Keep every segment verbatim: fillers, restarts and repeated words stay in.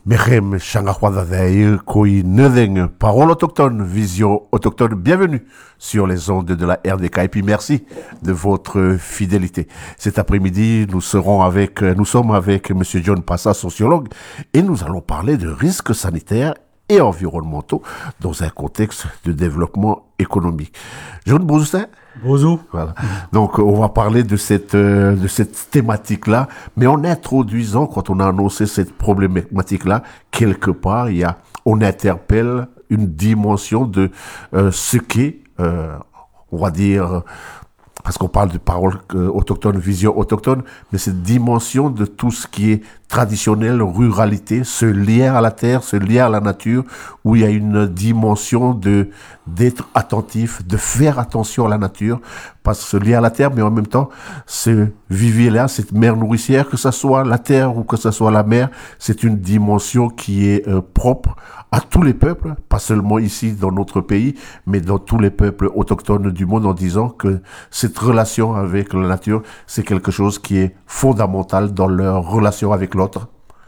Merem Changahwadadei, Koi Nedeng, parole autochtone, vision autochtone, bienvenue sur les ondes de la R D K et puis merci de votre fidélité. Cet après-midi, nous serons avec, nous sommes avec Monsieur John Passa, sociologue, et nous allons parler de risques sanitaires et environnementaux dans un contexte de développement économique. John Bouzouin. Bonjour. Voilà. Donc, on va parler de cette, euh, de cette thématique-là, mais en introduisant, quand on a annoncé cette problématique-là, quelque part, il y a, on interpelle une dimension de euh, ce qu'est, euh, on va dire, parce qu'on parle de paroles euh, autochtones, vision autochtone, mais cette dimension de tout ce qui est traditionnel, ruralité, ce lien à la terre, ce lien à la nature, où il y a une dimension de d'être attentif, de faire attention à la nature, parce que ce lien à la terre, mais en même temps, ce vivier-là, cette mère nourricière, que ce soit la terre ou que ce soit la mer, c'est une dimension qui est euh, propre à tous les peuples, pas seulement ici dans notre pays, mais dans tous les peuples autochtones du monde, en disant que cette relation avec la nature, c'est quelque chose qui est fondamental dans leur relation avec l'autre.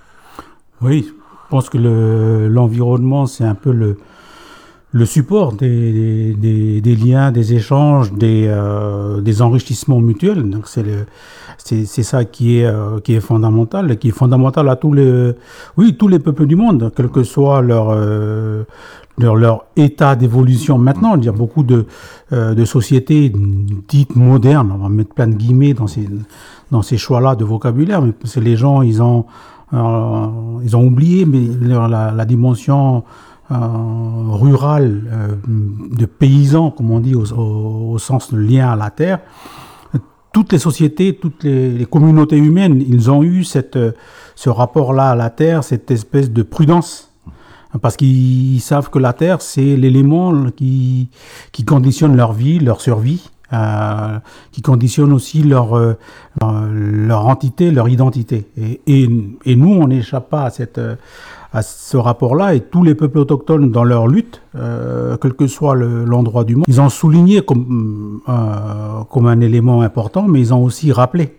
Oui, je pense que le, l'environnement, c'est un peu le, le support des, des, des liens, des échanges, des, euh, des enrichissements mutuels. Donc c'est, le, c'est, c'est ça qui est, euh, qui est fondamental, qui est fondamental à tous les, oui, tous les peuples du monde, quel que soit leur, euh, leur, leur état d'évolution maintenant. Il y a beaucoup de, euh, de sociétés dites modernes, on va mettre plein de guillemets dans ces, dans ces choix-là de vocabulaire, mais parce que les gens, ils ont, euh, ils ont oublié mais la, la dimension Euh, rural, euh, de paysans, comme on dit, au, au, au sens de lien à la terre. Toutes les sociétés, toutes les, les communautés humaines, ils ont eu cette, ce rapport-là à la terre, cette espèce de prudence. Parce qu'ils savent que la terre, c'est l'élément qui, qui conditionne leur vie, leur survie, euh, qui conditionne aussi leur, euh, leur entité, leur identité. Et, et, et nous, on n'échappe pas à cette... à ce rapport-là, et tous les peuples autochtones dans leur lutte, euh, quel que soit le, l'endroit du monde, ils ont souligné comme, euh, comme un élément important, mais ils ont aussi rappelé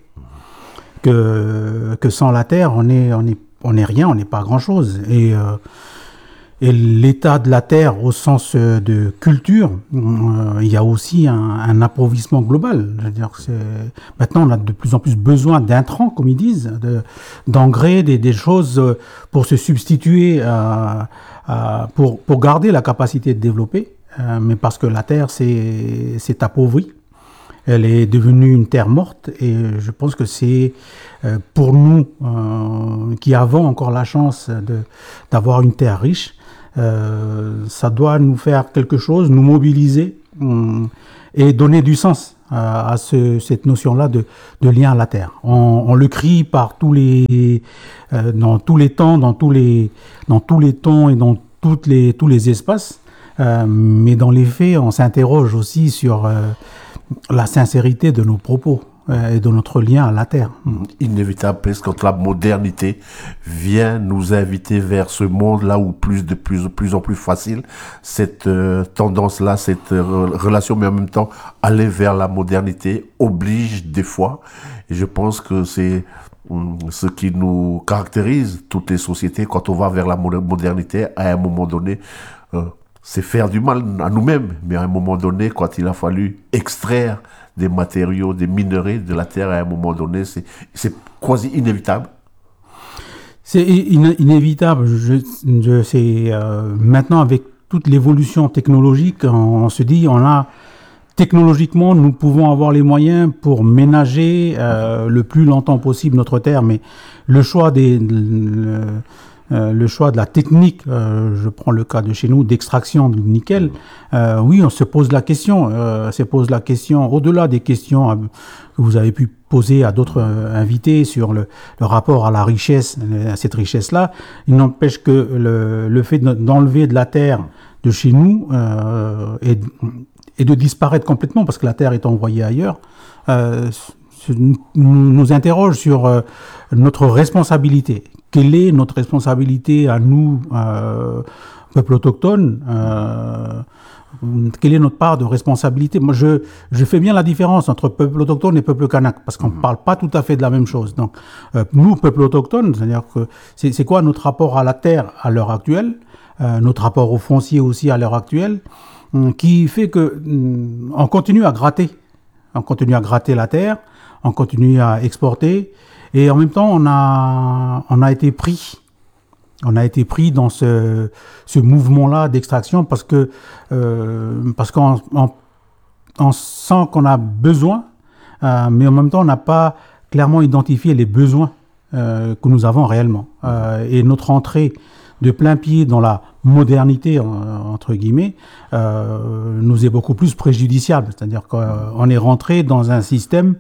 que, que sans la terre, on est, on est, on est rien, on n'est pas grand-chose. Et, euh, et l'état de la terre au sens de culture, euh, il y a aussi un, un appauvrissement global. Je veux dire, c'est... Maintenant, on a de plus en plus besoin d'intrants, comme ils disent, de, d'engrais, des, des choses pour se substituer, à, à, pour, pour garder la capacité de développer. Euh, mais parce que la terre s'est, s'est appauvrie. Elle est devenue une terre morte, et je pense que c'est euh, pour nous euh, qui avons encore la chance de, d'avoir une terre riche, euh, ça doit nous faire quelque chose, nous mobiliser hum, et donner du sens à, à ce, cette notion-là de, de lien à la terre. On, on le crie par tous les, euh, dans tous les temps, dans tous les, dans tous les tons et dans toutes les, tous les espaces, euh, mais dans les faits, on s'interroge aussi sur euh, la sincérité de nos propos euh, et de notre lien à la terre. Inévitable, parce que quand la modernité vient nous inviter vers ce monde-là où plus de plus, plus en plus facile, cette euh, tendance-là, cette euh, relation, mais en même temps, aller vers la modernité oblige des fois. Et je pense que c'est hum, ce qui nous caractérise, toutes les sociétés, quand on va vers la modernité, à un moment donné, euh, c'est faire du mal à nous-mêmes, mais à un moment donné, quand il a fallu extraire des matériaux, des minerais de la terre, à un moment donné, c'est, c'est quasi inévitable. C'est in- inévitable. Je, je, c'est, euh, maintenant, avec toute l'évolution technologique, on, on se dit, on a, technologiquement, nous pouvons avoir les moyens pour ménager euh, le plus longtemps possible notre terre, mais le choix des... Le, Euh, le choix de la technique, euh, je prends le cas de chez nous, d'extraction du nickel, euh, oui, on se pose la question, euh, se pose la question, au-delà des questions euh, que vous avez pu poser à d'autres euh, invités sur le, le rapport à la richesse, à cette richesse-là, il n'empêche que le, le fait d'enlever de la terre de chez nous euh, et, et de disparaître complètement, parce que la terre est envoyée ailleurs, euh, nous, nous interroge sur euh, notre responsabilité. Quelle est notre responsabilité à nous, euh, peuple autochtone, euh, quelle est notre part de responsabilité? Moi, je, je fais bien la différence entre peuple autochtone et peuple kanak, parce qu'on ne mmh. parle pas tout à fait de la même chose. Donc, euh, nous, peuple autochtone, c'est-à-dire que c'est, c'est quoi notre rapport à la terre à l'heure actuelle, euh, notre rapport au foncier aussi à l'heure actuelle, euh, qui fait que euh, on continue à gratter, on continue à gratter la terre, on continue à exporter, et en même temps, on a, on a été pris. On a été pris dans ce, ce mouvement-là d'extraction parce que euh, parce qu'on on, on sent qu'on a besoin, euh, mais en même temps, on n'a pas clairement identifié les besoins euh, que nous avons réellement. Euh, et notre entrée de plein pied dans la modernité, entre guillemets, euh, nous est beaucoup plus préjudiciable. C'est-à-dire qu'on est rentré dans un système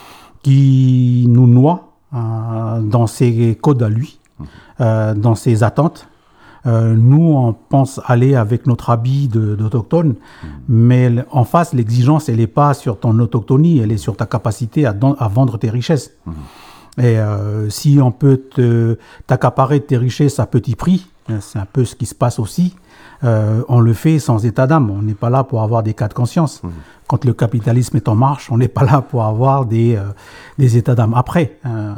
qui nous noie euh, dans ses codes à lui. Euh, dans ses attentes. Euh, nous, on pense aller avec notre habit de, d'autochtone, mmh. mais en face, l'exigence, elle n'est pas sur ton autochtonie, elle est sur ta capacité à, don- à vendre tes richesses. Mmh. Et euh, si on peut te, t'accaparer de tes richesses à petit prix, c'est un peu ce qui se passe aussi, euh, on le fait sans état d'âme. On n'est pas là pour avoir des cas de conscience. Mmh. Quand le capitalisme est en marche, on n'est pas là pour avoir des, euh, des états d'âme. Après... Euh,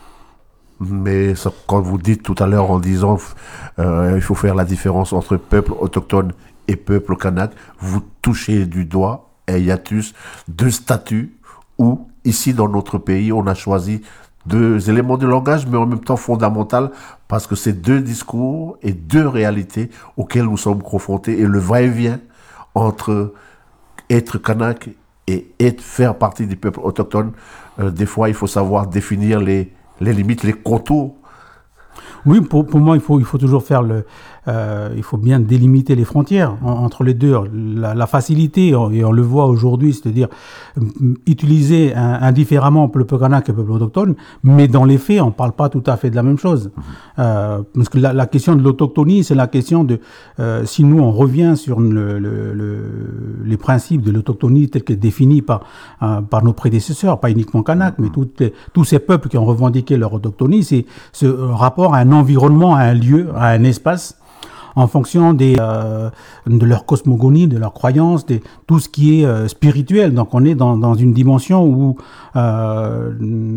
Mais ça, quand vous dites tout à l'heure en disant euh, il faut faire la différence entre peuple autochtone et peuple kanak, vous touchez du doigt un hiatus de statut où, ici dans notre pays, on a choisi deux éléments de langage, mais en même temps fondamental, parce que c'est deux discours et deux réalités auxquelles nous sommes confrontés, et le va-et-vient entre être kanak et être, faire partie du peuple autochtone, euh, des fois il faut savoir définir les les limites, les contours. Oui, pour, pour moi, il faut, il faut toujours faire le... Euh, il faut bien délimiter les frontières en, entre les deux. La, la facilité, et on le voit aujourd'hui, c'est-à-dire euh, utiliser un, indifféremment le peuple kanak et le peuple autochtone, mais dans les faits, on ne parle pas tout à fait de la même chose. Mmh. Euh, parce que la, la question de l'autochtonie, c'est la question de... Euh, si nous, on revient sur le, le, le, les principes de l'autochtonie tels que définis par, euh, par nos prédécesseurs, pas uniquement kanak, mmh. mais toutes les, tous ces peuples qui ont revendiqué leur autochtonie, c'est ce rapport à un environnement, à un lieu, à un espace, en fonction des, euh, de leur cosmogonie, de leurs croyances, de tout ce qui est euh, spirituel. Donc on est dans, dans une dimension où euh,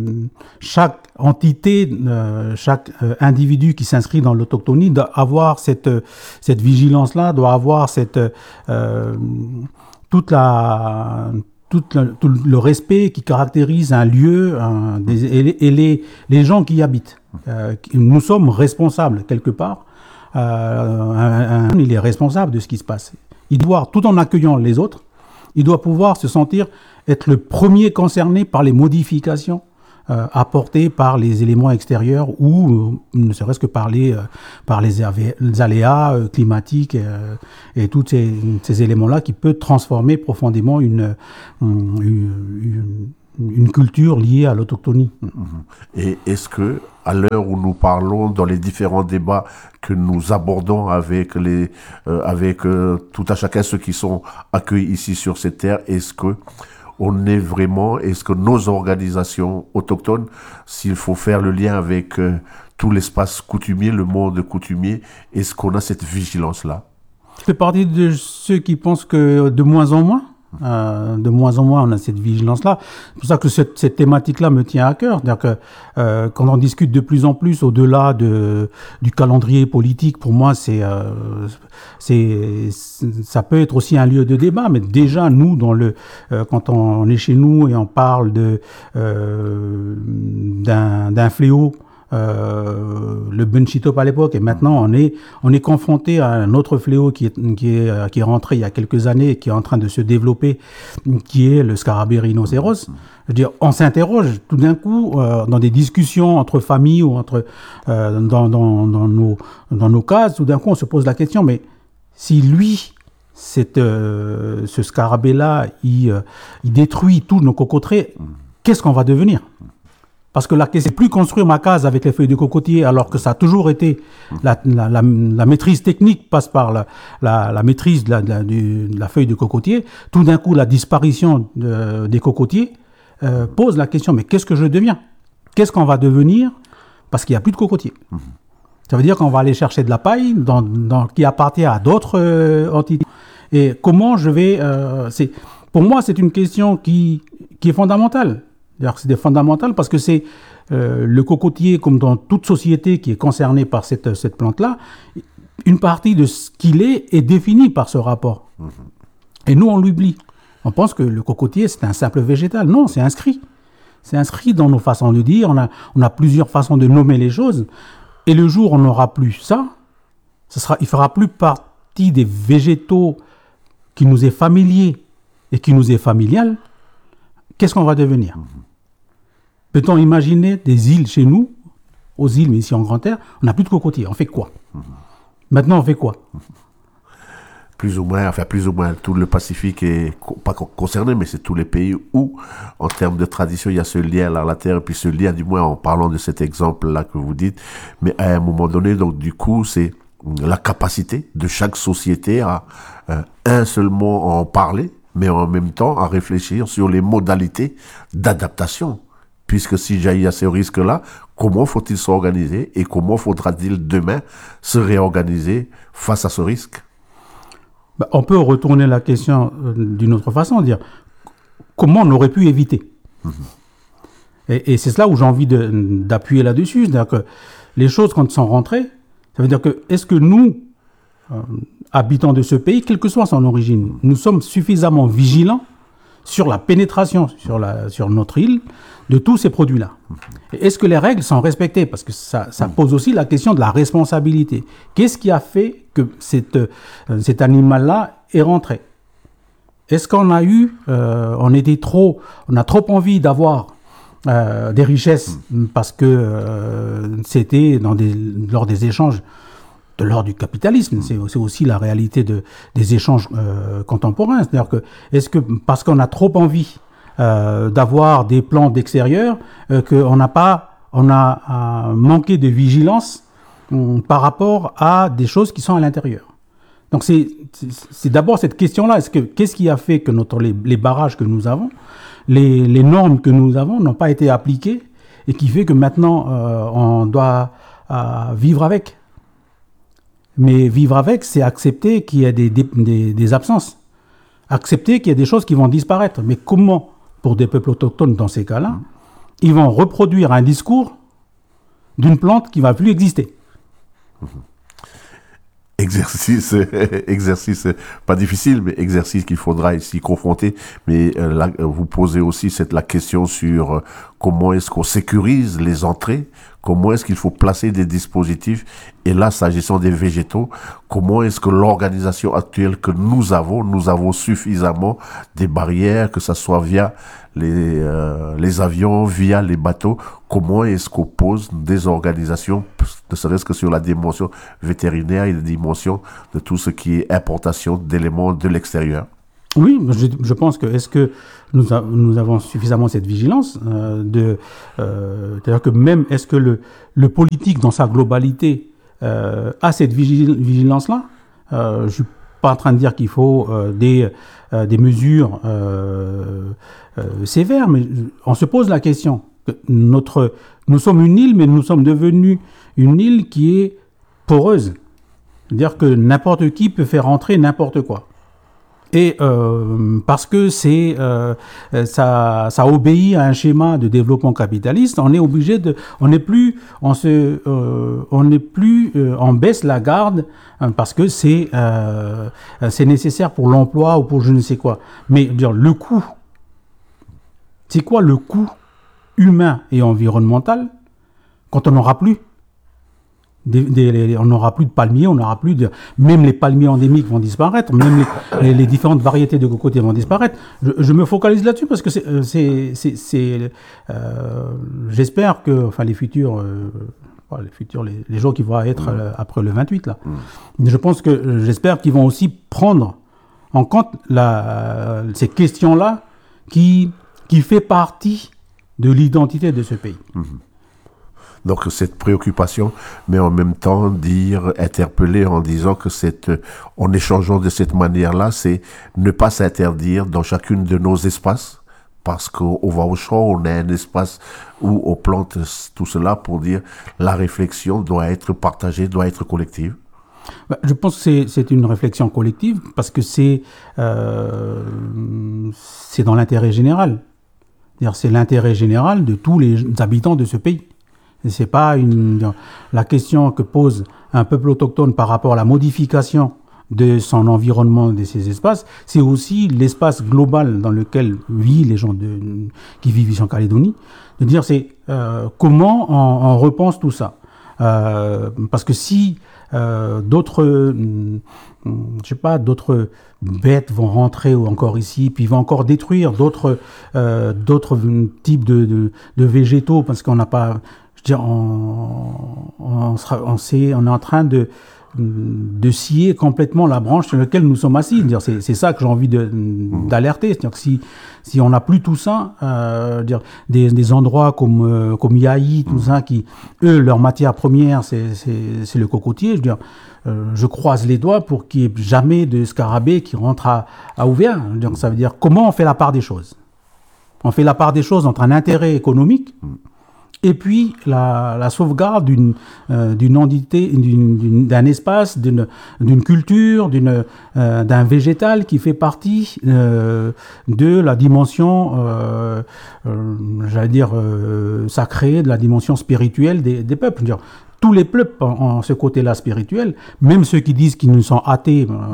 chaque entité, euh, chaque euh, individu qui s'inscrit dans l'autochtonie doit avoir cette, cette vigilance-là, doit avoir cette, euh, toute la... Tout le, tout le respect qui caractérise un lieu un, des, et, et les, les gens qui y habitent. Euh, nous sommes responsables quelque part. Euh, un, un, il est responsable de ce qui se passe. Il doit, tout en accueillant les autres, il doit pouvoir se sentir être le premier concerné par les modifications euh, apportées par les éléments extérieurs ou euh, ne serait-ce que par les, euh, par les, les aléas euh, climatiques euh, et tous ces, ces éléments-là qui peuvent transformer profondément une, une, une, une culture liée à l'autochtonie. Et est-ce que, à l'heure où nous parlons dans les différents débats que nous abordons avec les, euh, avec euh, tout à chacun ceux qui sont accueillis ici sur cette terre, est-ce que on est vraiment, est-ce que nos organisations autochtones, s'il faut faire le lien avec euh, tout l'espace coutumier, le monde coutumier, est-ce qu'on a cette vigilance-là? Je fais partie de ceux qui pensent que de moins en moins, Euh, de moins en moins, on a cette vigilance-là. C'est pour ça que cette, cette thématique-là me tient à cœur. C'est-à-dire que euh, quand on discute de plus en plus au-delà de, du calendrier politique, pour moi, c'est, euh, c'est, ça peut être aussi un lieu de débat. Mais déjà, nous, dans le, euh, quand on est chez nous et on parle de, euh, d'un, d'un fléau, Euh, le Bunchitop à l'époque, et maintenant on est, on est confronté à un autre fléau qui est, qui, est, qui est rentré il y a quelques années et qui est en train de se développer, qui est le scarabée rhinocéros. Je veux dire, on s'interroge tout d'un coup euh, dans des discussions entre familles ou entre, euh, dans, dans, dans, nos, dans nos cases, tout d'un coup on se pose la question, mais si lui, cette, euh, ce scarabée-là, il, euh, il détruit tous nos cocoteraies, qu'est-ce qu'on va devenir ? Parce que la question, c'est plus construire ma case avec les feuilles de cocotier, alors que ça a toujours été la, la, la, la maîtrise technique passe par la, la, la maîtrise de la, de, la, de la feuille de cocotier. Tout d'un coup, la disparition de, des cocotiers euh, pose la question, mais qu'est-ce que je deviens ? Qu'est-ce qu'on va devenir ? Parce qu'il n'y a plus de cocotiers. Mmh. Ça veut dire qu'on va aller chercher de la paille dans, dans, qui appartient à d'autres euh, entités. Et comment je vais... Euh, c'est, pour moi, c'est une question qui, qui est fondamentale. D'ailleurs, c'est fondamental parce que c'est euh, le cocotier, comme dans toute société qui est concernée par cette, cette plante-là, une partie de ce qu'il est est définie par ce rapport. Mmh. Et nous, on l'oublie. On pense que le cocotier, c'est un simple végétal. Non, c'est inscrit. C'est inscrit dans nos façons de dire. On a, on a plusieurs façons de nommer les choses. Et le jour où on n'aura plus ça, ce sera, il ne fera plus partie des végétaux qui nous est familier et qui nous est familial. Qu'est-ce qu'on va devenir? Mmh. Peut-on imaginer des îles chez nous, aux îles, mais ici en Grande Terre, on n'a plus de cocotiers. On fait quoi? Mmh. Maintenant, on fait quoi? Plus ou moins, enfin plus ou moins, tout le Pacifique est pas concerné, mais c'est tous les pays où, en termes de tradition, il y a ce lien à la terre, et puis ce lien, du moins en parlant de cet exemple-là que vous dites, mais à un moment donné, donc du coup, c'est la capacité de chaque société à, euh, un seulement en parler, mais en même temps à réfléchir sur les modalités d'adaptation. Puisque si il y a ce risque-là, comment faut-il s'organiser et comment faudra-t-il demain se réorganiser face à ce risque? Ben, on peut retourner la question d'une autre façon, dire comment on aurait pu éviter. Mmh. Et, et c'est cela où j'ai envie de, d'appuyer là-dessus. C'est-à-dire que les choses, quand elles sont rentrées, ça veut dire que est-ce que nous, euh, habitants de ce pays, quelle que soit son origine, nous sommes suffisamment vigilants sur la pénétration sur, la, sur notre île de tous ces produits-là. Et est-ce que les règles sont respectées? Parce que ça, ça pose aussi la question de la responsabilité. Qu'est-ce qui a fait que cette, euh, cet animal-là est rentré? Est-ce qu'on a eu, euh, on était trop, on a trop envie d'avoir euh, des richesses parce que euh, c'était dans des, lors des échanges de l'ordre du capitalisme, c'est, c'est aussi la réalité de, des échanges euh, contemporains. C'est-à-dire que, est-ce que parce qu'on a trop envie euh, d'avoir des plans d'extérieur, euh, qu'on n'a pas, on a euh, manqué de vigilance euh, par rapport à des choses qui sont à l'intérieur. Donc c'est, c'est, c'est d'abord cette question-là. Est-ce que, qu'est-ce qui a fait que notre, les, les barrages que nous avons, les, les normes que nous avons n'ont pas été appliquées et qui fait que maintenant euh, on doit euh, vivre avec? Mais vivre avec, c'est accepter qu'il y a des, des, des, des absences. Accepter qu'il y a des choses qui vont disparaître. Mais comment, pour des peuples autochtones dans ces cas-là, ils vont reproduire un discours d'une plante qui ne va plus exister? Exercice, exercice pas difficile, mais exercice qu'il faudra ici confronter. Mais euh, là, vous posez aussi cette, la question sur euh, comment est-ce qu'on sécurise les entrées, comment est-ce qu'il faut placer des dispositifs. Et là, s'agissant des végétaux, comment est-ce que l'organisation actuelle que nous avons, nous avons suffisamment des barrières, que ça soit via les, euh, les avions, via les bateaux, comment est-ce qu'on pose des organisations, ne serait-ce que sur la dimension vétérinaire et la dimension de tout ce qui est importation d'éléments de l'extérieur? Oui, je, je pense que est-ce que nous, a, nous avons suffisamment cette vigilance euh, de, euh, c'est-à-dire que même est-ce que le, le politique dans sa globalité euh, a cette vigil, vigilance-là? euh, Je suis pas en train de dire qu'il faut euh, des, euh, des mesures euh, euh, sévères, mais on se pose la question. Que notre, nous sommes une île, mais nous sommes devenus une île qui est poreuse. C'est-à-dire que n'importe qui peut faire entrer n'importe quoi. Et euh, parce que c'est euh, ça, ça obéit à un schéma de développement capitaliste, on est obligé de, on n'est plus, on se, euh, on n'est plus, euh, on baisse la garde hein, parce que c'est, euh, c'est nécessaire pour l'emploi ou pour je ne sais quoi. Mais dire le coût, c'est quoi le coût humain et environnemental quand on n'aura plus? Des, des, on n'aura plus de palmiers, on n'aura plus de... Même les palmiers endémiques vont disparaître, même les, les, les différentes variétés de cocotiers vont disparaître. Je, je me focalise là-dessus parce que c'est... c'est, c'est, c'est euh, j'espère que enfin, les futurs... Euh, les futurs, les, les jours qui vont être euh, après le vingt-huit, là. Mmh. Je pense que... Euh, j'espère qu'ils vont aussi prendre en compte la, euh, ces questions-là qui, qui fait partie de l'identité de ce pays. Mmh. Donc cette préoccupation, mais en même temps dire, interpeller en disant que cette, en échangeant de cette manière-là, c'est ne pas s'interdire dans chacune de nos espaces, parce qu'on va au champ, on a un espace où on plante tout cela pour dire la réflexion doit être partagée, doit être collective. Bah, je pense que c'est, c'est une réflexion collective parce que c'est, euh, c'est dans l'intérêt général. C'est-à-dire, c'est l'intérêt général de tous les habitants de ce pays. Et c'est pas une, la question que pose un peuple autochtone par rapport à la modification de son environnement, de ses espaces, c'est aussi l'espace global dans lequel vivent les gens de, qui vivent ici en Calédonie. De dire, c'est euh, comment on, on repense tout ça. Euh, parce que si euh, d'autres, euh, je sais pas, d'autres bêtes vont rentrer encore ici, puis vont encore détruire d'autres, euh, d'autres types de, de, de végétaux, parce qu'on n'a pas, je veux dire, on, on, sera, on, sait, on est en train de de scier complètement la branche sur laquelle nous sommes assis. C'est, c'est ça que j'ai envie de, d'alerter. C'est-à-dire que si, si on n'a plus tout ça, euh, dire des, des endroits comme, euh, comme Yaï, tout ça, qui, eux, leur matière première, c'est, c'est, c'est le cocotier. Je veux dire, euh, je croise les doigts pour qu'il n'y ait jamais de scarabée qui rentre à, à Ouvert. Donc, ça veut dire comment on fait la part des choses. On fait la part des choses entre un intérêt économique et puis la, la sauvegarde d'une, euh, d'une entité, d'une, d'une, d'un espace, d'une, d'une culture, d'une, euh, d'un végétal qui fait partie euh, de la dimension, euh, euh, j'allais dire, euh, sacrée, de la dimension spirituelle des, des peuples. Je veux dire, tous les peuples ont, ont ce côté-là spirituel, même ceux qui disent qu'ils ne sont athées. Euh,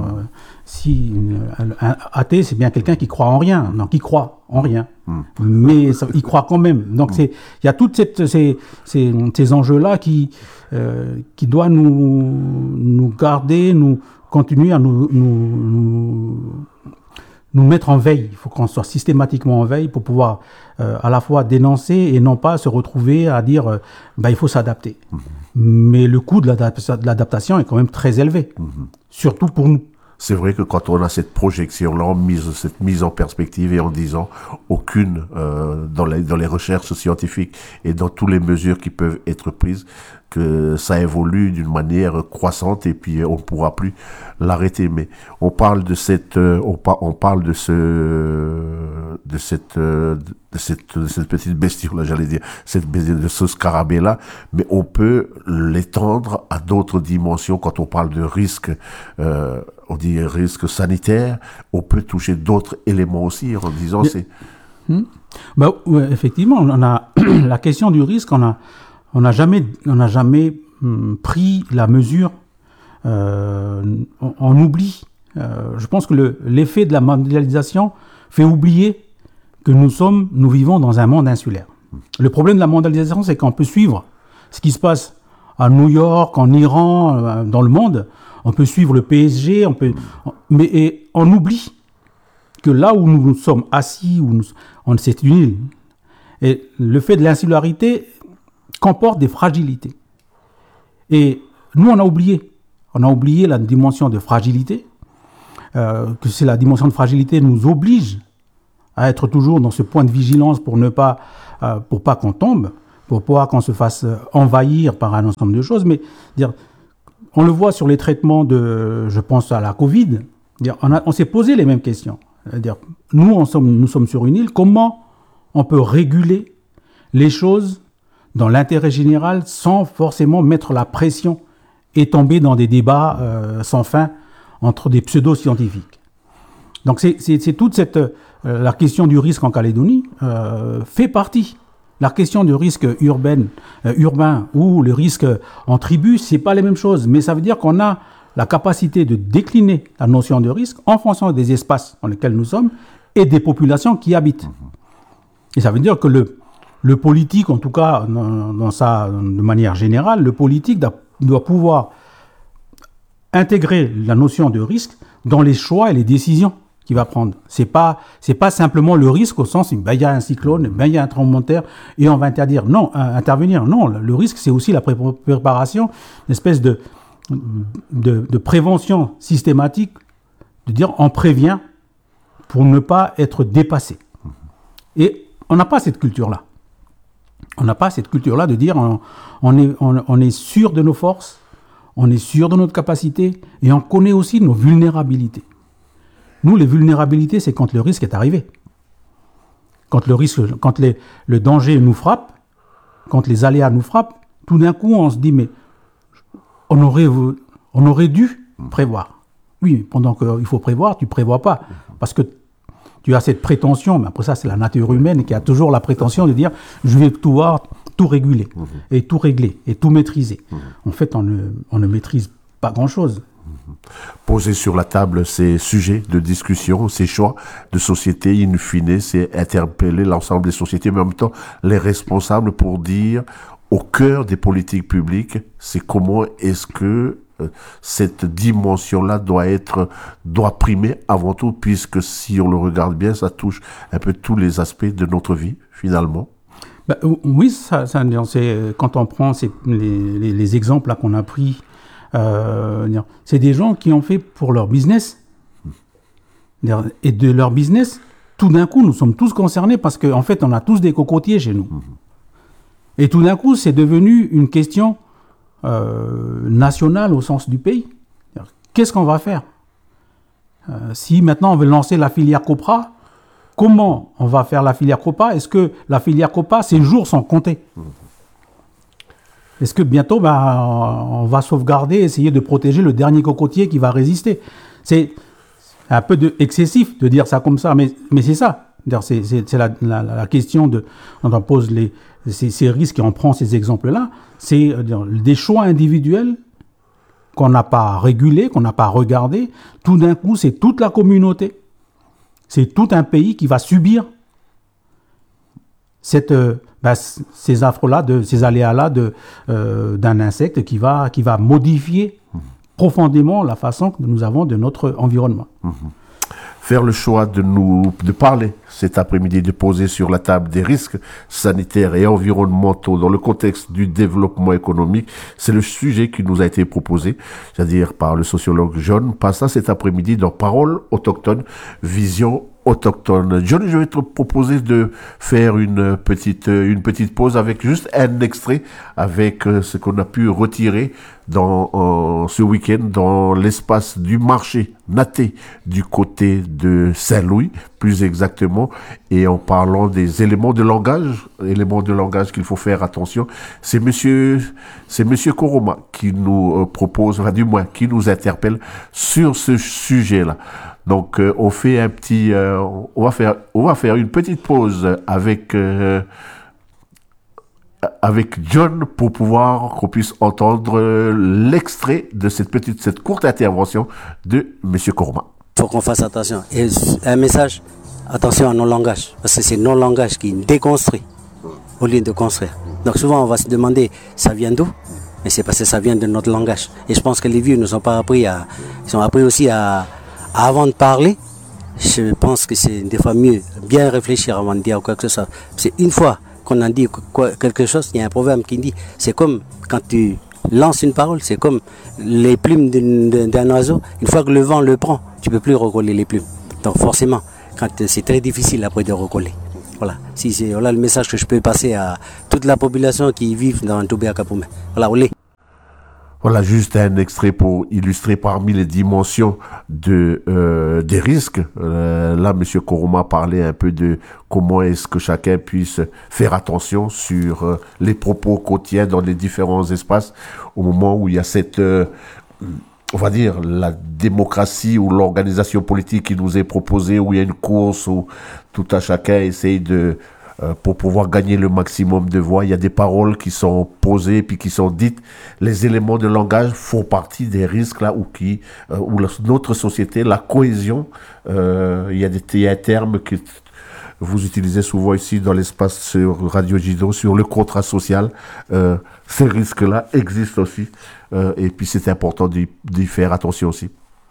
si un athée, c'est bien quelqu'un qui croit en rien, non, qui croit en rien, mmh. mais ça, il croit quand même. Donc mmh. c'est, il y a toutes cette, ces, ces, ces enjeux-là qui, euh, qui doivent nous, nous garder, nous continuer à nous, nous, nous, nous mettre en veille. Il faut qu'on soit systématiquement en veille pour pouvoir euh, à la fois dénoncer et non pas se retrouver à dire, euh, bah, il faut s'adapter. Mmh. Mais le coût de, l'adap- de l'adaptation est quand même très élevé, mmh. surtout pour nous. C'est vrai que quand on a cette projection-là, mise, cette mise en perspective et en disant aucune euh, dans, les, dans les recherches scientifiques et dans toutes les mesures qui peuvent être prises, que ça évolue d'une manière croissante et puis on ne pourra plus l'arrêter. Mais on parle de cette, euh, on, par, on parle de ce, de cette, euh, de cette, de cette petite bestiole-là, j'allais dire, cette de ce scarabée-là, mais on peut l'étendre à d'autres dimensions quand on parle de risques. Euh, on dit risque sanitaire, on peut toucher d'autres éléments aussi en disant c'est... Hmm. Bah, ouais, effectivement, on a la question du risque, on a, on n'a jamais, on n'a jamais hum, pris la mesure, euh, on, on oublie. Euh, je pense que le, l'effet de la mondialisation fait oublier que nous sommes, nous vivons dans un monde insulaire. Le problème de la mondialisation, c'est qu'on peut suivre ce qui se passe à New York, en Iran, euh, dans le monde. On peut suivre le P S G, on peut, mais et on oublie que là où nous, nous sommes assis, où nous, on, c'est une île. Et le fait de l'insularité comporte des fragilités. Et nous, on a oublié. On a oublié la dimension de fragilité, euh, que c'est la dimension de fragilité nous oblige à être toujours dans ce point de vigilance pour ne pas, euh, pour pas qu'on tombe, pour pas qu'on se fasse envahir par un ensemble de choses, mais dire, on le voit sur les traitements de, je pense à la Covid, on, a, on s'est posé les mêmes questions. C'est-à-dire, nous, on sommes, nous sommes sur une île, comment on peut réguler les choses dans l'intérêt général sans forcément mettre la pression et tomber dans des débats euh, sans fin entre des pseudo-scientifiques. Donc c'est, c'est, c'est toute cette, euh, la question du risque en Calédonie euh, fait partie. La question du risque urbain, euh, urbain ou le risque en tribu, c'est pas les mêmes choses. Mais ça veut dire qu'on a la capacité de décliner la notion de risque en fonction des espaces dans lesquels nous sommes et des populations qui habitent. Et ça veut dire que le, le politique, en tout cas dans, dans sa, de manière générale, le politique doit, doit pouvoir intégrer la notion de risque dans les choix et les décisions qu'il va prendre. C'est pas, c'est pas simplement le risque au sens, ben, il y a un cyclone, ben, il y a un tremblement de terre et on va interdire. Non, euh, intervenir. Non, le risque, c'est aussi la pré- préparation, une espèce de, de, de prévention systématique, de dire on prévient pour ne pas être dépassé. Et on n'a pas cette culture-là. On n'a pas cette culture-là de dire on, on, est, on, on est sûr de nos forces, on est sûr de notre capacité et on connaît aussi nos vulnérabilités. Nous, les vulnérabilités, c'est quand le risque est arrivé. Quand le risque, quand les, le danger nous frappe, quand les aléas nous frappent, tout d'un coup, on se dit, mais on aurait, On aurait dû prévoir. Oui, pendant qu'il faut prévoir, tu ne prévois pas. Parce que tu as cette prétention, mais après ça, c'est la nature humaine qui a toujours la prétention de dire « je vais tout voir, tout réguler, mmh. et tout régler, et tout maîtriser mmh. ». En fait, on ne, on ne maîtrise pas grand-chose. Poser sur la table ces sujets de discussion, ces choix de société, in fine, c'est interpeller l'ensemble des sociétés, mais en même temps les responsables pour dire au cœur des politiques publiques, c'est comment est-ce que euh, cette dimension-là doit être, doit primer avant tout, puisque si on le regarde bien, ça touche un peu tous les aspects de notre vie, finalement. Ben, oui, ça, ça, c'est, quand on prend ces, les, les, les exemples là, qu'on a pris, Euh, c'est des gens qui ont fait pour leur business. Et de leur business, tout d'un coup, nous sommes tous concernés parce qu'en en fait, on a tous des cocotiers chez nous. Et tout d'un coup, c'est devenu une question euh, nationale au sens du pays. Qu'est-ce qu'on va faire euh, si maintenant on veut lancer la filière Copra, comment on va faire la filière Copra? Est-ce que la filière Copra, ses jours sont comptés? Est-ce que bientôt, bah, on va sauvegarder, essayer de protéger le dernier cocotier qui va résister? C'est un peu de, excessif de dire ça comme ça, mais, mais c'est ça. C'est, c'est, c'est la, la, la question de, quand on pose les, ces, ces risques et on prend ces exemples-là, c'est dire, des choix individuels qu'on n'a pas régulés, qu'on n'a pas regardés. Tout d'un coup, c'est toute la communauté, c'est tout un pays qui va subir cette... Ben, ces affres-là, de, ces aléas-là de, euh, d'un insecte qui va, qui va modifier mmh. profondément la façon que nous avons de notre environnement. Mmh. Faire le choix de nous de parler cet après-midi, de poser sur la table des risques sanitaires et environnementaux dans le contexte du développement économique, c'est le sujet qui nous a été proposé, c'est-à-dire par le sociologue John Passa cet après-midi dans Paroles autochtones, vision autochtone. John, je vais te proposer de faire une petite, une petite pause avec juste un extrait avec ce qu'on a pu retirer dans, en, ce week-end dans l'espace du marché Naté du côté de Saint-Louis, plus exactement, et en parlant des éléments de langage, éléments de langage qu'il faut faire attention. C'est monsieur, c'est monsieur Koroma qui nous propose, enfin, du moins, qui nous interpelle sur ce sujet-là. Donc, euh, on fait un petit, euh, on va faire, on va faire une petite pause avec euh, avec John pour pouvoir qu'on puisse entendre l'extrait de cette petite, cette courte intervention de Monsieur Koroma. Il faut qu'on fasse attention. Et un message, attention à nos langages, parce que c'est nos langages qui déconstruisent au lieu de construire. Donc souvent, on va se demander, ça vient d'où? Mais c'est parce que ça vient de notre langage. Et je pense que les vieux ne sont pas appris à, ils sont appris aussi à Avant de parler, je pense que c'est des fois mieux bien réfléchir avant de dire quoi que ce soit. C'est une fois qu'on a dit quoi, quelque chose, il y a un proverbe qui dit, c'est comme quand tu lances une parole, c'est comme les plumes d'un, d'un oiseau. Une fois que le vent le prend, tu ne peux plus recoller les plumes. Donc forcément, quand c'est très difficile après de recoller. Voilà, si c'est voilà le message que je peux passer à toute la population qui vit dans Toubia Kapoumé. Voilà, olé. Voilà juste un extrait pour illustrer parmi les dimensions de euh, des risques. Euh, là, Monsieur Koroma parlait un peu de comment est-ce que chacun puisse faire attention sur euh, les propos quotidiens dans les différents espaces au moment où il y a cette, euh, on va dire, la démocratie ou l'organisation politique qui nous est proposée, où il y a une course où tout à chacun essaye de pour pouvoir gagner le maximum de voix. Il y a des paroles qui sont posées puis qui sont dites. Les éléments de langage font partie des risques là où, qui, euh, où la, notre société, la cohésion, euh, il, y a des, il y a un terme que vous utilisez souvent ici dans l'espace sur Radio Jido, sur le contrat social. Euh, ces risques-là existent aussi. Euh, et puis c'est important d'y, d'y faire attention aussi.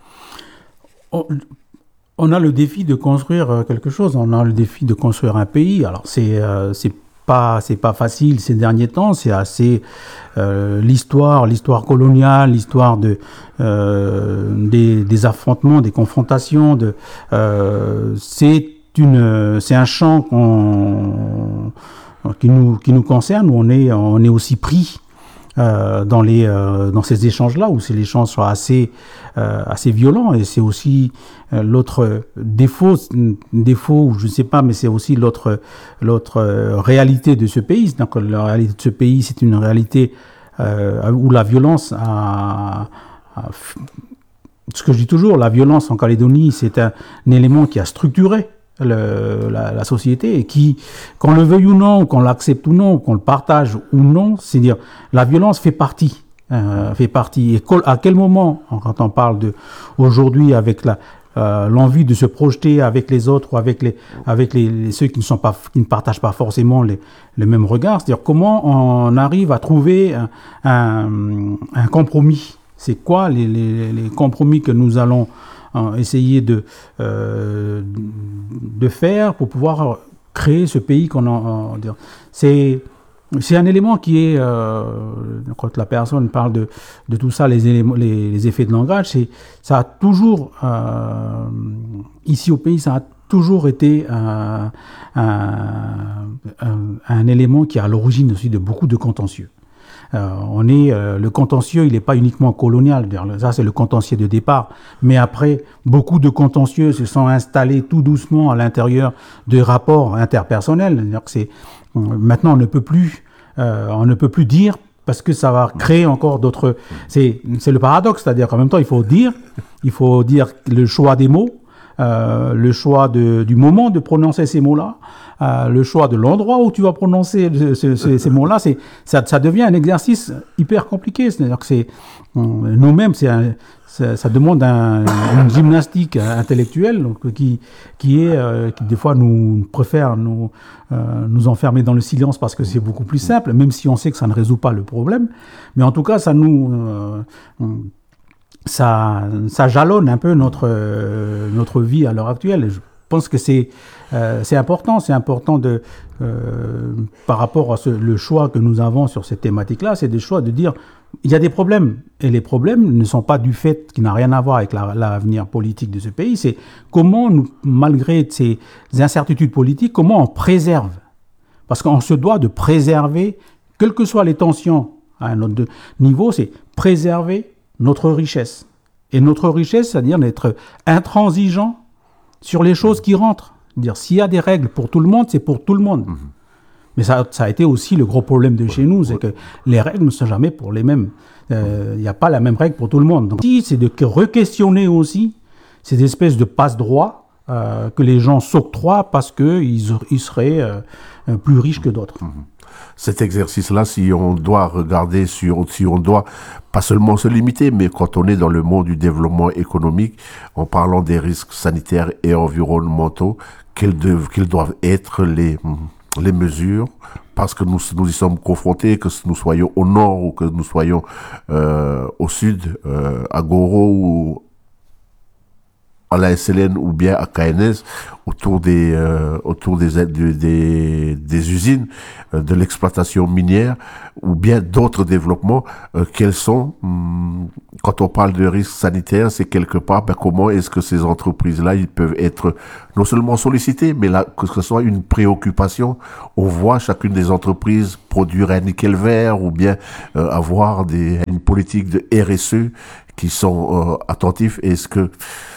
Oh. On a le défi de construire quelque chose, on a le défi de construire un pays. Alors c'est euh, c'est pas c'est pas facile ces derniers temps, c'est assez euh, l'histoire l'histoire coloniale, l'histoire de euh, des, des affrontements, des confrontations. De euh, c'est une c'est un champ qu'on, qui nous qui nous concerne où on est on est aussi pris. Euh, dans les euh, dans ces échanges-là où ces échanges sont assez euh, assez violents et c'est aussi euh, l'autre défaut défaut ou je ne sais pas mais c'est aussi l'autre l'autre euh, réalité de ce pays. Donc la réalité de ce pays c'est une réalité euh, où la violence a, ce que je dis toujours, la violence en Calédonie, c'est un, un élément qui a structuré le, la, la société et qui, qu'on le veuille ou non, qu'on l'accepte ou non, qu'on le partage ou non, c'est dire la violence fait partie, euh, fait partie. Et à quel moment, quand on parle de aujourd'hui avec la Euh, l'envie de se projeter avec les autres ou avec les avec les, les ceux qui ne sont pas qui ne partagent pas forcément les les mêmes regards, c'est-à-dire comment on arrive à trouver un, un, un compromis. C'est quoi les, les, les compromis que nous allons euh, essayer de euh, de faire pour pouvoir créer ce pays qu'on en, en c'est C'est un élément qui est, euh, quand la personne parle de, de tout ça, les, éléments, les, les effets de langage, c'est, ça a toujours, euh, ici au pays, ça a toujours été un, un, un, un élément qui est à l'origine aussi de beaucoup de contentieux. Euh, on est, euh, le contentieux, il n'est pas uniquement colonial, ça c'est le contentieux de départ, mais après, beaucoup de contentieux se sont installés tout doucement à l'intérieur de rapports interpersonnels. C'est, maintenant, on ne peut plus, euh, on ne peut plus dire parce que ça va créer encore d'autres. C'est, c'est le paradoxe, c'est-à-dire qu'en même temps, il faut dire, il faut dire le choix des mots, euh, le choix de, du moment de prononcer ces mots-là, euh, le choix de l'endroit où tu vas prononcer ce, ce, ces mots-là. C'est, ça, ça devient un exercice hyper compliqué. C'est-à-dire que c'est nous-mêmes, c'est un, ça, ça demande un, une gymnastique intellectuelle donc, qui, qui est, euh, qui des fois nous préfère nous, euh, nous enfermer dans le silence parce que c'est beaucoup plus simple, même si on sait que ça ne résout pas le problème. Mais en tout cas, ça nous, euh, ça, ça jalonne un peu notre, euh, notre vie à l'heure actuelle. Je pense que c'est, euh, c'est important, c'est important de, euh, par rapport à ce, le choix que nous avons sur cette thématique-là, c'est des choix de dire il y a des problèmes, et les problèmes ne sont pas du fait qui n'a rien à voir avec la, l'avenir politique de ce pays, c'est comment, nous, malgré ces incertitudes politiques, comment on préserve. Parce qu'on se doit de préserver, quelles que soient les tensions à un autre niveau, c'est préserver notre richesse. Et notre richesse, c'est-à-dire d'être intransigeant sur les choses qui rentrent. Dire s'il y a des règles pour tout le monde, c'est pour tout le monde. Mmh. Mais ça, ça a été aussi le gros problème de chez nous, c'est que les règles ne sont jamais pour les mêmes. Il euh, n'y a pas la même règle pour tout le monde. Donc, c'est de re-questionner aussi ces espèces de passe-droits euh, que les gens s'octroient parce qu'ils ils seraient euh, plus riches que d'autres. Mmh. Cet exercice-là, si on doit regarder sur, si on doit pas seulement se limiter, mais quand on est dans le monde du développement économique, en parlant des risques sanitaires et environnementaux, quelles, de, quelles doivent être les, les mesures, parce que nous, nous y sommes confrontés, que nous soyons au nord ou que nous soyons euh, au sud, euh, à Goro ou à la S L N ou bien à K N S, autour des euh, autour des, des des usines, euh, de l'exploitation minière ou bien d'autres développements, euh, quels sont hum, quand on parle de risques sanitaires, c'est quelque part ben, comment est-ce que ces entreprises-là ils peuvent être non seulement sollicitées, mais là que ce soit une préoccupation. On voit chacune des entreprises produire un nickel vert ou bien euh, avoir des une politique de R S E qui sont euh, attentifs. Est-ce que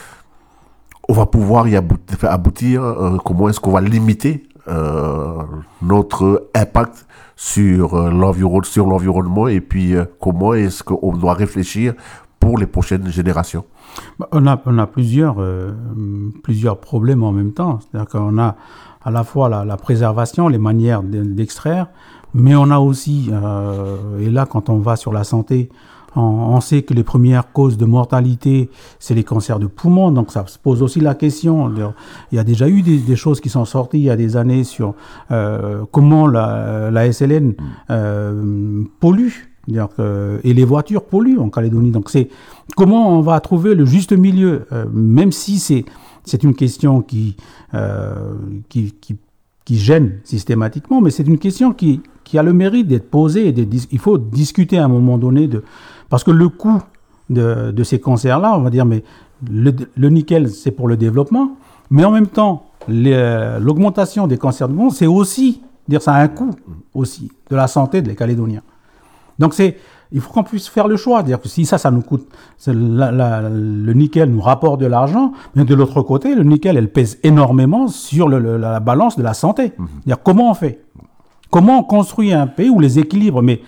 on va pouvoir y aboutir, aboutir euh, comment est-ce qu'on va limiter euh, notre impact sur, euh, l'environ, sur l'environnement et puis euh, comment est-ce qu'on doit réfléchir pour les prochaines générations? On a, on a plusieurs, euh, plusieurs problèmes en même temps. C'est-à-dire qu'on a à la fois la, la préservation, les manières d'extraire, mais on a aussi, euh, et là quand on va sur la santé, on sait que les premières causes de mortalité, c'est les cancers de poumon, donc ça se pose aussi la question. Il y a déjà eu des, des choses qui sont sorties il y a des années sur euh, comment la, la S L N euh, pollue, que, et les voitures polluent en Calédonie. Donc c'est comment on va trouver le juste milieu, euh, même si c'est c'est une question qui euh, qui, qui qui gêne systématiquement, mais c'est une question qui qui a le mérite d'être posée et d'être, il faut discuter à un moment donné de parce que le coût de, de ces cancers-là, on va dire, mais le, le nickel, c'est pour le développement, mais en même temps, les, l'augmentation des cancers de poumon, c'est aussi, dire, ça a un coût aussi de la santé des Calédoniens. Donc c'est, il faut qu'on puisse faire le choix, dire que si ça, ça nous coûte, la, la, le nickel nous rapporte de l'argent, mais de l'autre côté, le nickel, elle pèse énormément sur le, le, la balance de la santé. Mmh. Dire comment on fait? Comment on construit un pays où les équilibres, mais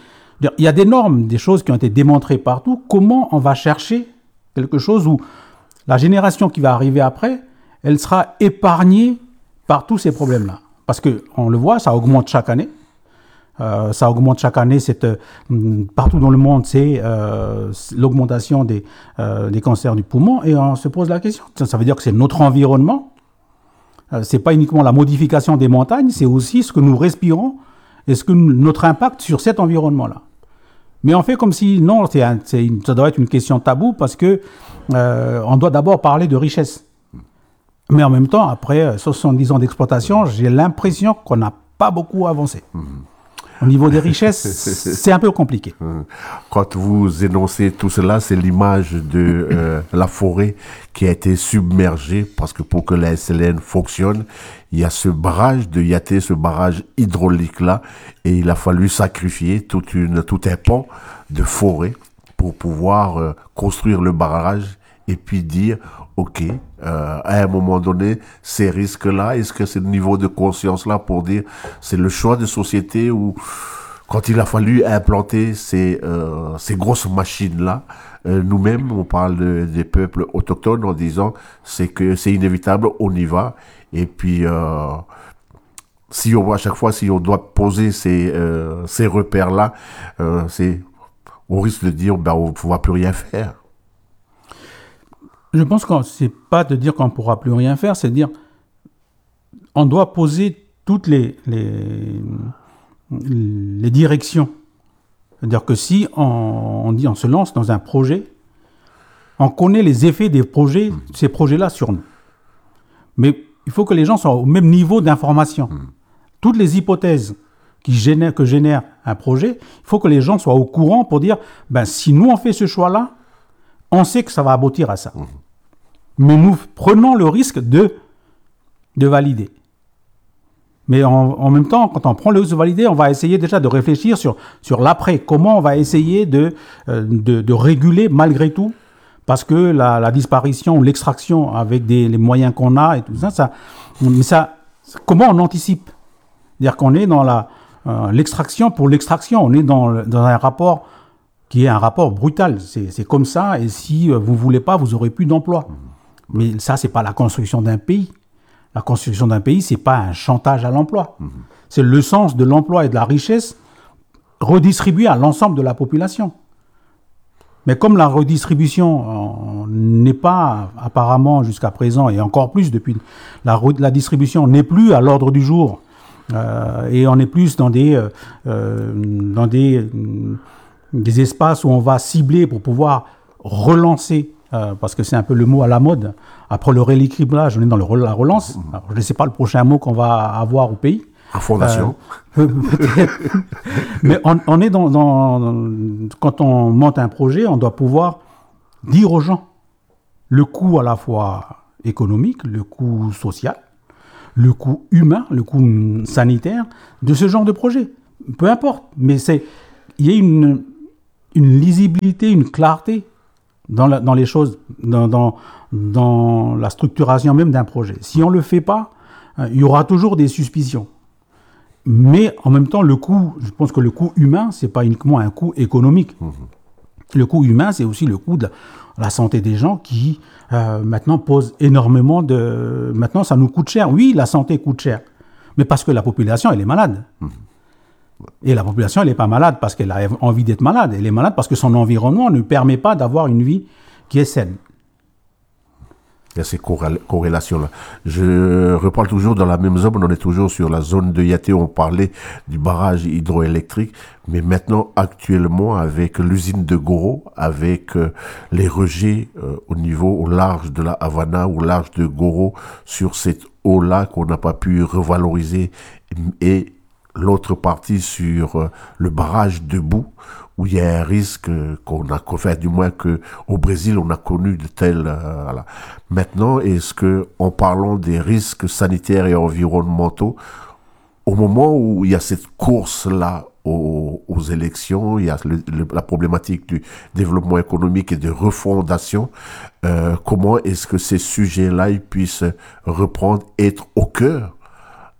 Il y a des normes, des choses qui ont été démontrées partout. Comment on va chercher quelque chose où la génération qui va arriver après, elle sera épargnée par tous ces problèmes-là? Parce qu'on le voit, ça augmente chaque année. Euh, ça augmente chaque année. Cette, euh, partout dans le monde, c'est euh, l'augmentation des, euh, des cancers du poumon. Et on se pose la question. Ça, ça veut dire que c'est notre environnement. Euh, ce n'est pas uniquement la modification des montagnes, c'est aussi ce que nous respirons et ce que nous, notre impact sur cet environnement-là. Mais on fait comme si, non, c'est un, c'est une, ça doit être une question taboue parce que euh, on doit d'abord parler de richesse. Mais en même temps, après soixante-dix ans d'exploitation, j'ai l'impression qu'on n'a pas beaucoup avancé. Mmh. Au niveau des richesses, c'est un peu compliqué. Quand vous énoncez tout cela, c'est l'image de euh, la forêt qui a été submergée parce que pour que la S L N fonctionne, il y a ce barrage de Yaté, ce barrage hydraulique-là, et il a fallu sacrifier toute une, tout un pan de forêt pour pouvoir euh, construire le barrage et puis dire, OK, euh, à un moment donné, ces risques-là, est-ce que c'est le niveau de conscience-là pour dire, c'est le choix de société où, quand il a fallu implanter ces, euh, ces grosses machines-là, euh, nous-mêmes, on parle de, des peuples autochtones en disant, c'est que c'est inévitable, on y va, et puis, euh, si on, à chaque fois, si on doit poser ces, euh, ces repères-là, euh, c'est, on risque de dire, ben, on ne va plus rien faire. Je pense que c'est pas de dire qu'on ne pourra plus rien faire, c'est de dire on doit poser toutes les, les, les directions. C'est-à-dire que si on, on, dit, on se lance dans un projet, on connaît les effets des projets, ces projets-là sur nous. Mais il faut que les gens soient au même niveau d'information. Mmh. Toutes les hypothèses qui génèrent, que génère un projet, il faut que les gens soient au courant pour dire ben, si nous on fait ce choix-là, on sait que ça va aboutir à ça. Mmh. Mais nous prenons le risque de, de valider. Mais en, en même temps, quand on prend le risque de valider, on va essayer déjà de réfléchir sur, sur l'après. Comment on va essayer de, euh, de, de réguler malgré tout, parce que la, la disparition, l'extraction avec des, les moyens qu'on a et tout ça, ça, mais ça comment on anticipe? C'est-à-dire qu'on est dans la, euh, l'extraction pour l'extraction. On est dans, dans un rapport qui est un rapport brutal. C'est, c'est comme ça, et si vous ne voulez pas, vous n'aurez plus d'emploi. Mais ça, ce n'est pas la construction d'un pays. La construction d'un pays, ce n'est pas un chantage à l'emploi. Mmh. C'est le sens de l'emploi et de la richesse redistribué à l'ensemble de la population. Mais comme la redistribution euh, n'est pas, apparemment jusqu'à présent, et encore plus depuis, la, la distribution n'est plus à l'ordre du jour, euh, et on est plus dans des, euh, dans des, euh, des espaces où on va cibler pour pouvoir relancer. Euh, parce que c'est un peu le mot à la mode. Après le rééquilibrage, on est dans le, la relance. Alors, je ne sais pas le prochain mot qu'on va avoir au pays. En fondation. Euh, peut-être. Mais on, on est dans, dans, dans... Quand on monte un projet, on doit pouvoir dire aux gens le coût à la fois économique, le coût social, le coût humain, le coût sanitaire de ce genre de projet. Peu importe. Mais c'est, il y a une, une lisibilité, une clarté Dans, la, dans les choses, dans, dans, dans la structuration même d'un projet. Si on ne le fait pas, euh, il y aura toujours des suspicions. Mais en même temps, le coût, je pense que le coût humain, ce n'est pas uniquement un coût économique. Mmh. Le coût humain, c'est aussi le coût de la santé des gens qui, euh, maintenant, pose énormément de... Maintenant, ça nous coûte cher. Oui, la santé coûte cher. Mais parce que la population, elle est malade. Mmh. Et la population, elle n'est pas malade parce qu'elle a envie d'être malade. Elle est malade parce que son environnement ne permet pas d'avoir une vie qui est saine. Il y a ces corrélations-là. Je reparle toujours dans la même zone, on est toujours sur la zone de Yaté, on parlait du barrage hydroélectrique, mais maintenant, actuellement, avec l'usine de Goro, avec euh, les rejets euh, au niveau, au large de la Havana, au large de Goro, sur cette eau-là qu'on n'a pas pu revaloriser, et l'autre partie sur euh, le barrage de Bou, où il y a un risque euh, qu'on a fait, du moins qu'au Brésil, on a connu de tels... Euh, voilà. Maintenant, est-ce que, en parlant des risques sanitaires et environnementaux, au moment où il y a cette course-là aux, aux élections, il y a le, le, la problématique du développement économique et de refondation, euh, comment est-ce que ces sujets-là ils puissent reprendre, être au cœur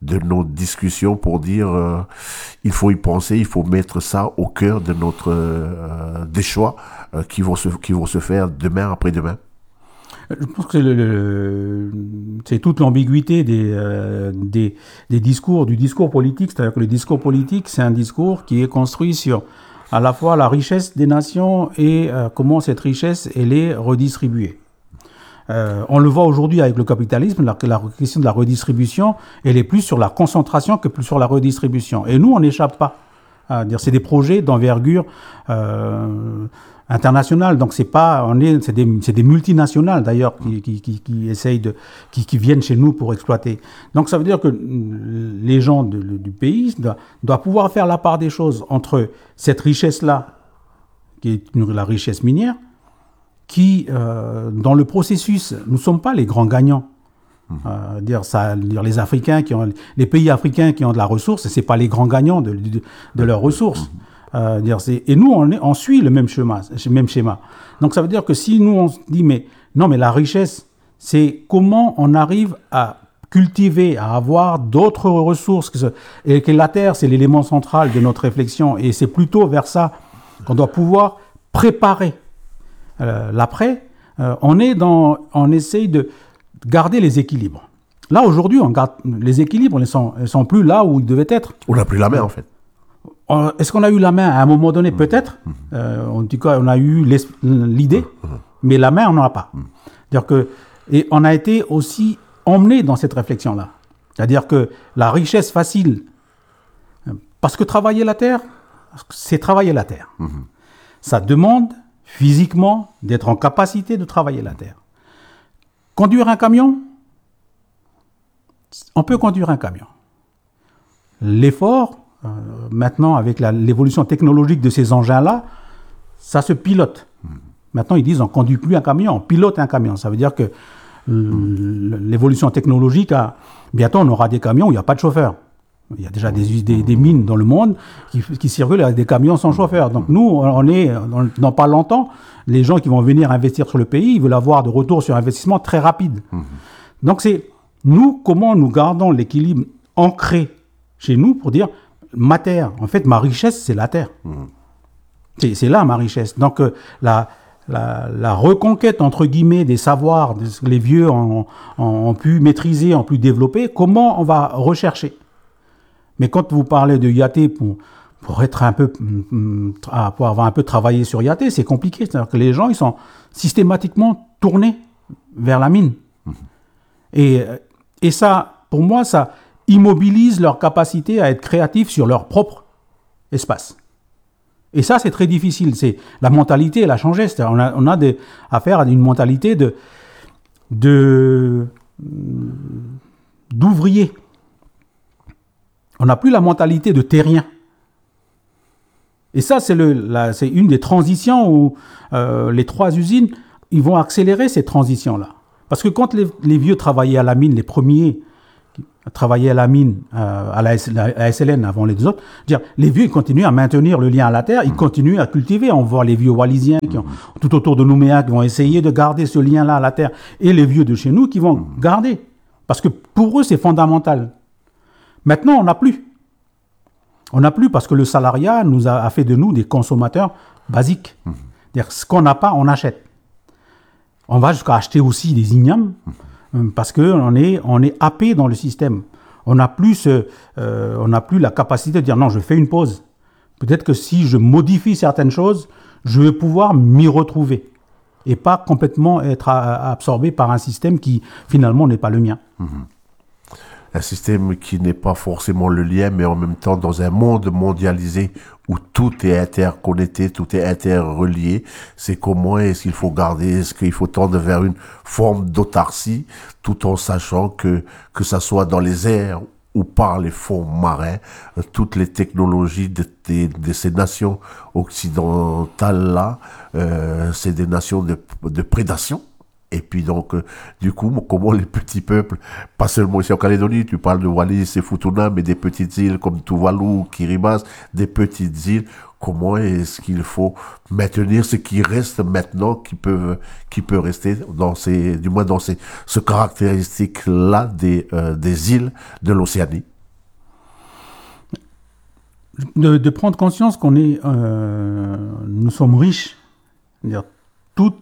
de nos discussions pour dire euh, il faut y penser, il faut mettre ça au cœur de notre euh, des choix euh, qui vont se qui vont se faire demain après-demain. Je pense que c'est, le, le, c'est toute l'ambiguïté des, euh, des, des discours, du discours politique. C'est-à-dire que le discours politique, c'est un discours qui est construit sur à la fois la richesse des nations et euh, comment cette richesse elle est redistribuée. Euh, on le voit aujourd'hui avec le capitalisme, la, la question de la redistribution, elle est plus sur la concentration que plus sur la redistribution. Et nous, on n'échappe pas. À dire, c'est des projets d'envergure euh, internationale, donc c'est pas, on est, c'est des, c'est des multinationales d'ailleurs qui, qui, qui, qui essayent de, qui, qui viennent chez nous pour exploiter. Donc ça veut dire que les gens de, du pays doivent, doivent pouvoir faire la part des choses entre cette richesse-là, qui est une, la richesse minière, qui, euh, dans le processus, nous ne sommes pas les grands gagnants. Euh, dire ça, dire les Africains qui ont, les pays africains qui ont de la ressource, c'est pas les grands gagnants de, de, de leurs ressources. Euh, dire c'est, et nous, on, est, on suit le même schéma, même schéma. Donc ça veut dire que si nous on se dit mais non mais la richesse, c'est comment on arrive à cultiver, à avoir d'autres ressources que ce, et que la terre, c'est l'élément central de notre réflexion et c'est plutôt vers ça qu'on doit pouvoir préparer euh, l'après. Euh, on est dans, on essaye de garder les équilibres. Là, aujourd'hui, on garde les équilibres, ils ne sont, ils sont plus là où ils devaient être. On n'a plus la main, en fait. Est-ce qu'on a eu la main à un moment donné? Mmh. Peut-être. Mmh. Euh, en tout cas, on a eu l'idée, mmh. mais la main, on n'en a pas. Mmh. C'est-à-dire que, et on a été aussi emmené dans cette réflexion-là. C'est-à-dire que la richesse facile, parce que travailler la terre, c'est travailler la terre. Mmh. Ça demande physiquement d'être en capacité de travailler la terre. Conduire un camion, on peut conduire un camion. L'effort, euh, maintenant avec la, l'évolution technologique de ces engins-là, ça se pilote. Mmh. Maintenant, ils disent on ne conduit plus un camion, on pilote un camion. Ça veut dire que mmh. l'évolution technologique, a, bientôt on aura des camions où il n'y a pas de chauffeur. Il y a déjà des, des, des mines dans le monde qui, qui circulent avec des camions sans chauffeur. Donc nous, on est, dans, dans pas longtemps, les gens qui vont venir investir sur le pays, ils veulent avoir de retour sur investissement très rapide. Mmh. Donc c'est nous, comment nous gardons l'équilibre ancré chez nous pour dire, ma terre, en fait, ma richesse, c'est la terre. Mmh. C'est, c'est là ma richesse. Donc euh, la, la, la reconquête, entre guillemets, des savoirs, des, les vieux ont, ont, ont pu maîtriser, ont pu développer, comment on va rechercher? Mais quand vous parlez de Yaté pour, pour être un peu, pour avoir un peu travaillé sur Yaté, c'est compliqué. C'est-à-dire que les gens, ils sont systématiquement tournés vers la mine. Mmh. Et, et ça, pour moi, ça immobilise leur capacité à être créatifs sur leur propre espace. Et ça, c'est très difficile. C'est, la mentalité, elle a changé. C'est-à-dire on a, on a des, affaire à une mentalité de, de, d'ouvrier. On n'a plus la mentalité de terrien. Et ça, c'est, le, la, c'est une des transitions où euh, les trois usines, ils vont accélérer ces transitions-là. Parce que quand les, les vieux travaillaient à la mine, les premiers travaillaient à la mine, euh, à, la, à la S L N avant les deux autres, dire, les vieux ils continuent à maintenir le lien à la terre, ils continuent à cultiver. On voit les vieux Wallisiens qui ont, tout autour de Nouméa qui vont essayer de garder ce lien-là à la terre, et les vieux de chez nous qui vont garder. Parce que pour eux, c'est fondamental. Maintenant, on n'a plus. On n'a plus parce que le salariat nous a, a fait de nous des consommateurs basiques. Mmh. C'est-à-dire, ce qu'on n'a pas, on achète. On va jusqu'à acheter aussi des ignames mmh. parce qu'on est, on est happé dans le système. On n'a plus, ce, euh, on n'a plus la capacité de dire non, je fais une pause. Peut-être que si je modifie certaines choses, je vais pouvoir m'y retrouver et pas complètement être a, absorbé par un système qui, finalement, n'est pas le mien. Mmh. Un système qui n'est pas forcément le lien, mais en même temps dans un monde mondialisé où tout est interconnecté, tout est interrelié. C'est comment est-ce qu'il faut garder, est-ce qu'il faut tendre vers une forme d'autarcie, tout en sachant que, que ça soit dans les airs ou par les fonds marins, toutes les technologies de, de, de ces nations occidentales-là, euh, c'est des nations de, de prédation. Et puis donc, euh, du coup, comment les petits peuples, pas seulement ici en Calédonie, tu parles de Wallis et Futuna, mais des petites îles comme Tuvalu, Kiribati, des petites îles, comment est-ce qu'il faut maintenir ce qui reste maintenant, qui peut, qui peut rester dans ces, du moins dans ces, ce caractéristique-là des, euh, des îles de l'Océanie? de, de prendre conscience qu'on est, euh, nous sommes riches. C'est-à-dire, toute,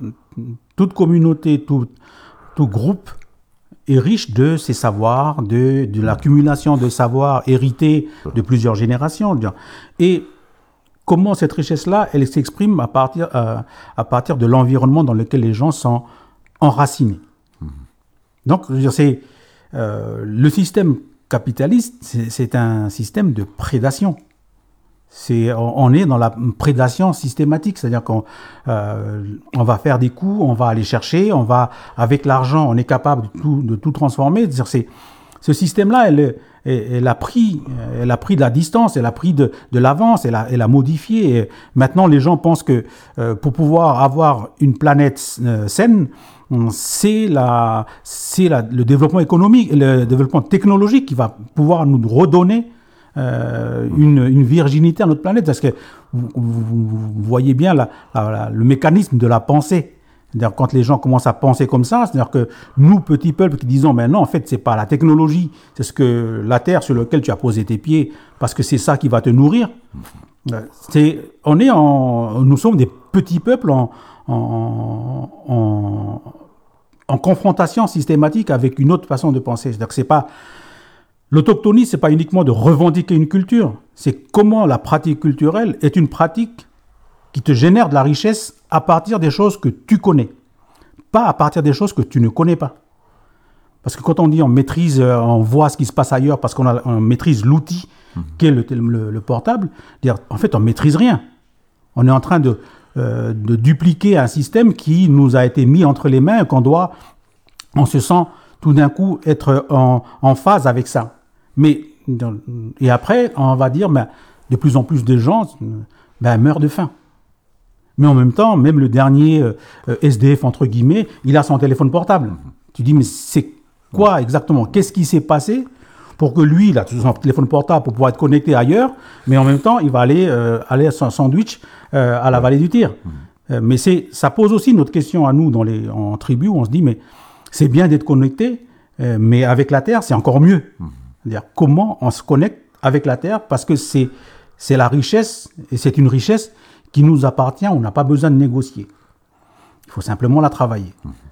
toute communauté, tout, tout groupe est riche de ses savoirs, de, de l'accumulation de savoirs hérités de plusieurs générations. Et comment cette richesse-là, elle s'exprime à partir, euh, à partir de l'environnement dans lequel les gens sont enracinés. Mmh. Donc, je veux dire, c'est, euh, le système capitaliste, c'est, c'est un système de prédation. C'est, on est dans la prédation systématique, c'est-à-dire qu'on euh, on va faire des coups, on va aller chercher, on va, avec l'argent, on est capable de tout, de tout transformer. C'est-à-dire, c'est, ce système-là, elle, elle, elle, a pris, elle a pris de la distance, elle a pris de, de l'avance, elle a, elle a modifié. Et maintenant, les gens pensent que euh, pour pouvoir avoir une planète euh, saine, c'est, la, c'est la, le développement économique, le développement technologique qui va pouvoir nous redonner Euh, une, une virginité à notre planète, parce que vous, vous, vous voyez bien la, la, la, le mécanisme de la pensée. C'est-à-dire, quand les gens commencent à penser comme ça, c'est-à-dire que nous, petits peuples, qui disons, mais non, en fait, c'est pas la technologie, c'est ce que la terre sur laquelle tu as posé tes pieds, parce que c'est ça qui va te nourrir. C'est, on est en, nous sommes des petits peuples en, en, en, en confrontation systématique avec une autre façon de penser. C'est-à-dire que c'est pas L'autochtonie, ce n'est pas uniquement de revendiquer une culture, c'est comment la pratique culturelle est une pratique qui te génère de la richesse à partir des choses que tu connais, pas à partir des choses que tu ne connais pas. Parce que quand on dit on maîtrise, on voit ce qui se passe ailleurs parce qu'on a, on maîtrise l'outil mmh. qu'est le, le, le portable, dire, en fait on ne maîtrise rien. On est en train de, euh, de dupliquer un système qui nous a été mis entre les mains et qu'on doit, on se sent tout d'un coup être en, en phase avec ça. Mais, et après, on va dire, ben, de plus en plus de gens ben, meurent de faim. Mais en même temps, même le dernier euh, S D F, entre guillemets, il a son téléphone portable. Tu dis, mais c'est quoi exactement? Qu'est-ce qui s'est passé pour que lui, il a son téléphone portable pour pouvoir être connecté ailleurs, mais en même temps, il va aller, euh, aller à son sandwich euh, à la vallée du Tir. Euh, mais c'est, ça pose aussi notre question à nous dans les, en tribu, où on se dit, mais c'est bien d'être connecté, euh, mais avec la Terre, c'est encore mieux. C'est-à-dire comment on se connecte avec la Terre, parce que c'est, c'est la richesse, et c'est une richesse qui nous appartient, on n'a pas besoin de négocier. Il faut simplement la travailler.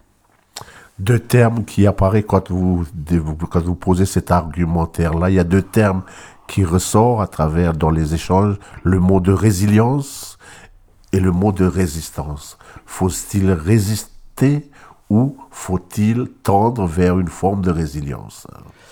Deux termes qui apparaissent quand vous, quand vous posez cet argumentaire-là. Il y a deux termes qui ressortent à travers, dans les échanges, le mot de résilience et le mot de résistance. Faut-il résister ou faut-il tendre vers une forme de résilience?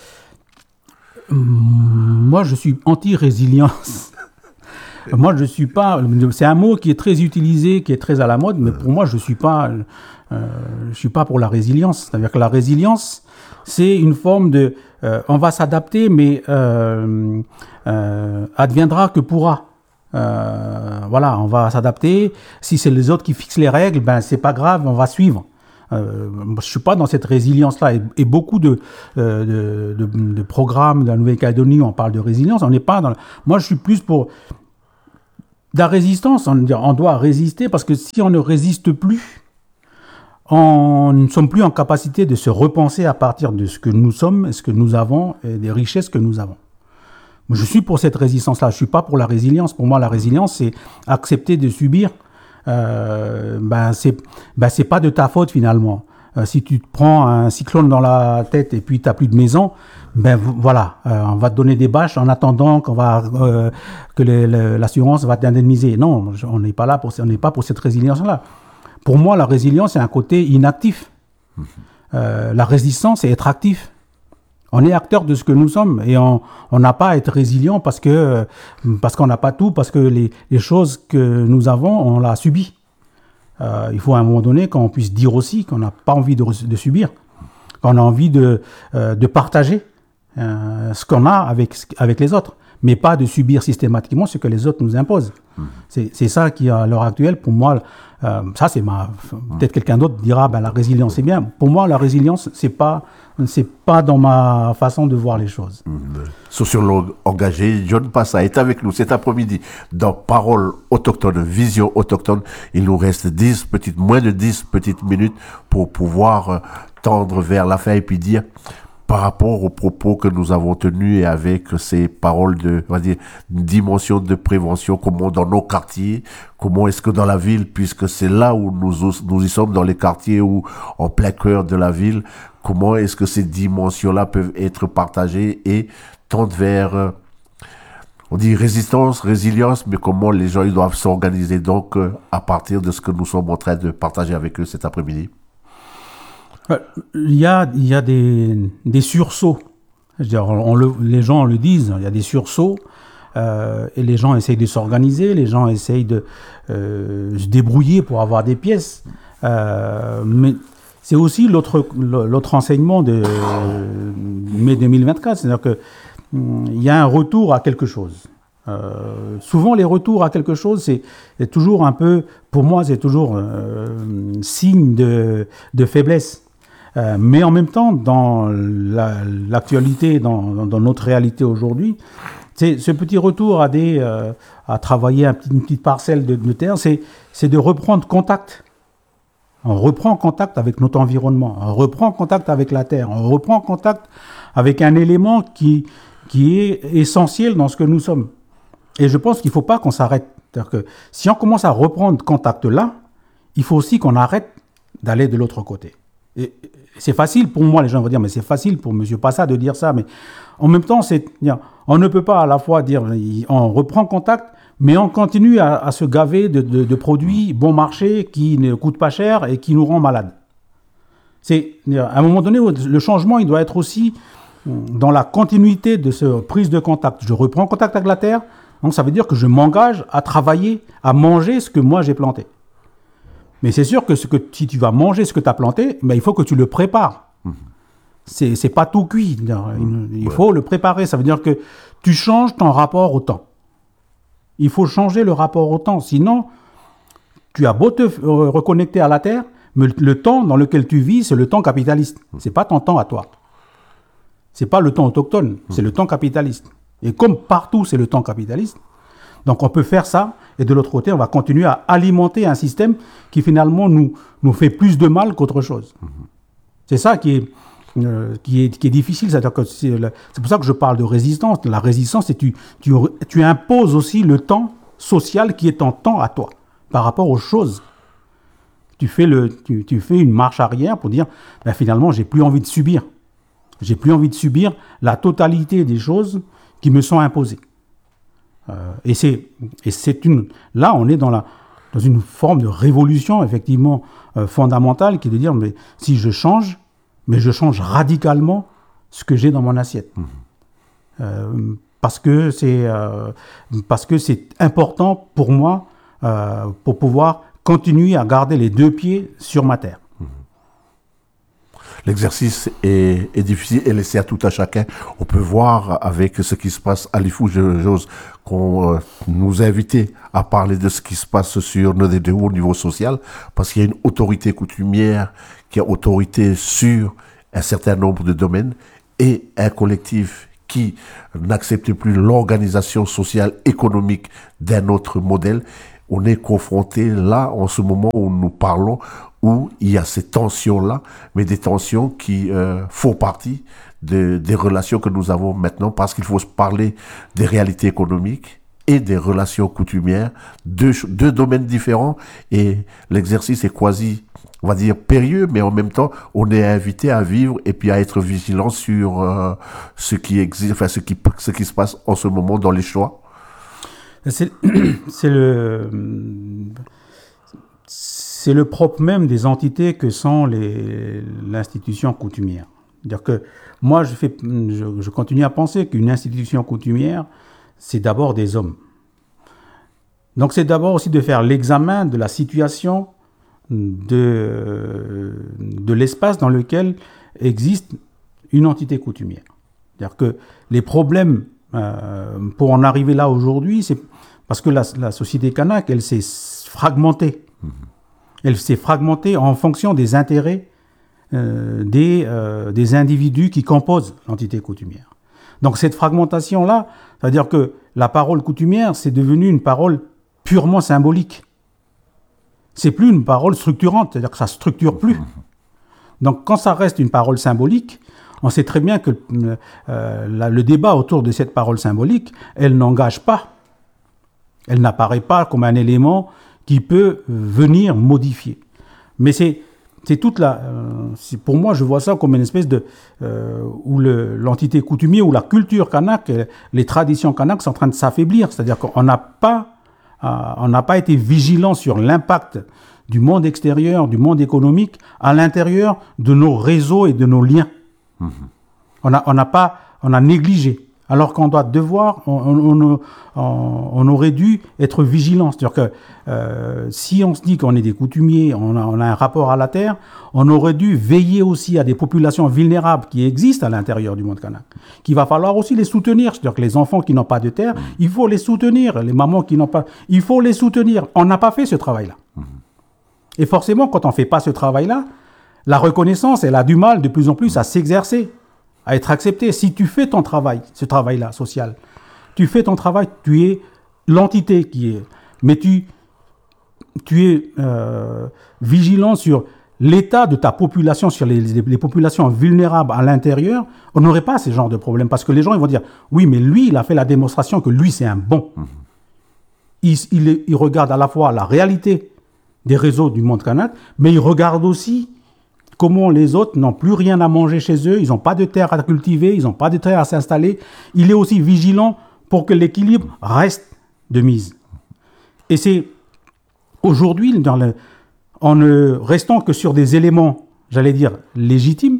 Moi, je suis anti-résilience. Moi, je suis pas. C'est un mot qui est très utilisé, qui est très à la mode, mais pour moi, je suis pas. Euh, je suis pas pour la résilience. C'est-à-dire que la résilience, c'est une forme de. Euh, on va s'adapter, mais euh, euh, adviendra que pourra. Euh, voilà, on va s'adapter. Si c'est les autres qui fixent les règles, ben c'est pas grave, on va suivre. Euh, je suis pas dans cette résilience-là, et, et beaucoup de, euh, de, de, de programmes de la Nouvelle-Calédonie, on parle de résilience. On n'est pas dans. La... Moi, je suis plus pour de la résistance. On, on doit résister parce que si on ne résiste plus, on ne sommes plus en capacité de se repenser à partir de ce que nous sommes, ce que nous avons, et des richesses que nous avons. Je suis pour cette résistance-là. Je suis pas pour la résilience. Pour moi, la résilience, c'est accepter de subir. Euh, ben c'est ben c'est pas de ta faute finalement. Euh, si tu te prends un cyclone dans la tête et puis t'as plus de maison, ben voilà, euh, on va te donner des bâches en attendant qu'on va euh, que le, le, l'assurance va t'indemniser. Non, on n'est pas là pour on n'est pas pour cette résilience-là. Pour moi, la résilience c'est un côté inactif. Euh, la résistance c'est être actif. On est acteur de ce que nous sommes et on on n'a pas à être résilient parce que parce qu'on n'a pas tout, parce que les les choses que nous avons, on l'a subi. Euh, il faut à un moment donné qu'on puisse dire aussi qu'on n'a pas envie de, de subir, qu'on a envie de euh, de partager euh, ce qu'on a avec avec les autres, mais pas de subir systématiquement ce que les autres nous imposent. Mmh. C'est c'est ça qui à l'heure actuelle pour moi. Euh, ça c'est ma peut-être quelqu'un d'autre dira ben la résilience c'est bien. Pour moi la résilience c'est pas c'est pas dans ma façon de voir les choses. Mmh. Sociologue engagé John Passa est avec nous cet après-midi dans Parole autochtone, Vision autochtone. Il nous reste dix petites moins de dix petites minutes pour pouvoir tendre vers la fin et puis dire par rapport aux propos que nous avons tenus et avec ces paroles de, on va dire, une dimension de prévention, comment dans nos quartiers, comment est-ce que dans la ville, puisque c'est là où nous, nous y sommes, dans les quartiers ou en plein cœur de la ville, comment est-ce que ces dimensions-là peuvent être partagées et tendent vers, on dit résistance, résilience, mais comment les gens ils doivent s'organiser donc à partir de ce que nous sommes en train de partager avec eux cet après-midi. Il y a, il y a des, des sursauts. Je veux dire, on le, les gens le disent, il y a des sursauts euh, et les gens essayent de s'organiser, les gens essayent de euh, se débrouiller pour avoir des pièces. Euh, mais c'est aussi l'autre, l'autre enseignement de mai deux mille vingt-quatre, c'est-à-dire que il y a un retour à quelque chose. Euh, souvent, les retours à quelque chose, c'est, c'est toujours un peu, pour moi, c'est toujours euh, signe de, de faiblesse. Euh, mais en même temps, dans la, l'actualité, dans, dans, dans notre réalité aujourd'hui, c'est ce petit retour à, des, euh, à travailler un petit, une petite parcelle de, de terre, c'est, c'est de reprendre contact. On reprend contact avec notre environnement, on reprend contact avec la terre, on reprend contact avec un élément qui, qui est essentiel dans ce que nous sommes. Et je pense qu'il ne faut pas qu'on s'arrête. C'est-à-dire que si on commence à reprendre contact là, il faut aussi qu'on arrête d'aller de l'autre côté. Et c'est facile pour moi, les gens vont dire, mais c'est facile pour M. Passa de dire ça, mais en même temps, c'est, on ne peut pas à la fois dire, on reprend contact, mais on continue à, à se gaver de, de, de produits bon marché qui ne coûtent pas cher et qui nous rendent malades. C'est, à un moment donné, le changement, il doit être aussi dans la continuité de cette prise de contact. Je reprends contact avec la terre, donc ça veut dire que je m'engage à travailler, à manger ce que moi j'ai planté. Mais c'est sûr que, ce que si tu vas manger ce que tu as planté, ben, il faut que tu le prépares. Mmh. C'est, c'est pas tout cuit. Il, il faut ouais. le préparer. Ça veut dire que tu changes ton rapport au temps. Il faut changer le rapport au temps. Sinon, tu as beau te reconnecter à la terre, mais le temps dans lequel tu vis, c'est le temps capitaliste. Mmh. C'est pas ton temps à toi. C'est pas le temps autochtone, mmh. c'est le temps capitaliste. Et comme partout, c'est le temps capitaliste, donc on peut faire ça, et de l'autre côté, on va continuer à alimenter un système qui finalement nous, nous fait plus de mal qu'autre chose. Mmh. C'est ça qui est, euh, qui est, qui est difficile, c'est-à-dire que c'est, le, c'est pour ça que je parle de résistance. La résistance, c'est que tu, tu, tu imposes aussi le temps social qui est en temps à toi, par rapport aux choses. Tu fais, le, tu, tu fais une marche arrière pour dire, ben finalement, j'ai plus envie de subir. J'ai plus envie de subir la totalité des choses qui me sont imposées. Euh, et c'est, et c'est une, là, on est dans, la, dans une forme de révolution, effectivement, euh, fondamentale, qui est de dire, mais si je change, mais je change radicalement ce que j'ai dans mon assiette. Mmh. Euh, parce que c'est, euh, parce que c'est important pour moi, euh, pour pouvoir continuer à garder les deux pieds sur ma terre. L'exercice est, est difficile et laissé à tout à chacun. On peut voir avec ce qui se passe à l'Ifou, j'ose qu'on euh, nous a invités à parler de ce qui se passe sur nos deux au niveau social, parce qu'il y a une autorité coutumière qui a autorité sur un certain nombre de domaines et un collectif qui n'accepte plus l'organisation sociale économique d'un autre modèle. On est confronté là, en ce moment où nous parlons, où il y a ces tensions-là, mais des tensions qui euh, font partie de, des relations que nous avons maintenant, parce qu'il faut se parler des réalités économiques et des relations coutumières, deux, deux domaines différents, et l'exercice est quasi, on va dire, périlleux, mais en même temps, on est invité à vivre et puis à être vigilant sur euh, ce qui existe, enfin, ce qui, ce qui se passe en ce moment dans les choix. C'est, c'est le... C'est le propre même des entités que sont les, l'institution coutumière. C'est-à-dire que moi, je, fais, je, je continue à penser qu'une institution coutumière, c'est d'abord des hommes. Donc c'est d'abord aussi de faire l'examen de la situation de, de l'espace dans lequel existe une entité coutumière. C'est-à-dire que les problèmes, euh, pour en arriver là aujourd'hui, c'est parce que la, la société kanak, elle s'est fragmentée. Mmh. Elle s'est fragmentée en fonction des intérêts euh, des, euh, des individus qui composent l'entité coutumière. Donc cette fragmentation-là, c'est-à-dire que la parole coutumière, c'est devenu une parole purement symbolique. C'est plus une parole structurante, c'est-à-dire que ça ne structure plus. Donc quand ça reste une parole symbolique, On sait très bien que euh, la, le débat autour de cette parole symbolique, elle n'engage pas. Elle n'apparaît pas comme un élément qui peut venir modifier. Mais c'est, c'est toute la... Euh, c'est, pour moi, je vois ça comme une espèce de... Euh, où le, l'entité coutumier, ou la culture kanak, les traditions kanak sont en train de s'affaiblir. C'est-à-dire qu'on n'a pas, euh, on n'a pas été vigilant sur l'impact du monde extérieur, du monde économique, à l'intérieur de nos réseaux et de nos liens. Mmh. On a, on a pas, on a négligé. Alors qu'on doit devoir, on, on, on, on aurait dû être vigilant. C'est-à-dire que euh, si on se dit qu'on est des coutumiers, on a, on a un rapport à la terre, on aurait dû veiller aussi à des populations vulnérables qui existent à l'intérieur du monde kanak, qu'il va falloir aussi les soutenir. C'est-à-dire que les enfants qui n'ont pas de terre, il faut les soutenir. Les mamans qui n'ont pas, il faut les soutenir. On n'a pas fait ce travail-là. Mmh. Et forcément, quand on ne fait pas ce travail-là, la reconnaissance, elle a du mal de plus en plus à s'exercer, à être acceptée. Si tu fais ton travail, ce travail-là, social, tu fais ton travail, tu es l'entité qui est... Mais tu, tu es euh, vigilant sur l'état de ta population, sur les, les, les populations vulnérables à l'intérieur, on n'aurait pas ce genre de problème. Parce que les gens, ils vont dire, oui, mais lui, il a fait la démonstration que lui, c'est un bon. Mmh. Il, il, il regarde à la fois la réalité des réseaux du monde kanak, mais il regarde aussi comment les autres n'ont plus rien à manger chez eux, ils n'ont pas de terre à cultiver, ils n'ont pas de terre à s'installer. Il est aussi vigilant pour que l'équilibre reste de mise. Et c'est aujourd'hui, dans le, en ne restant que sur des éléments, j'allais dire, légitimes,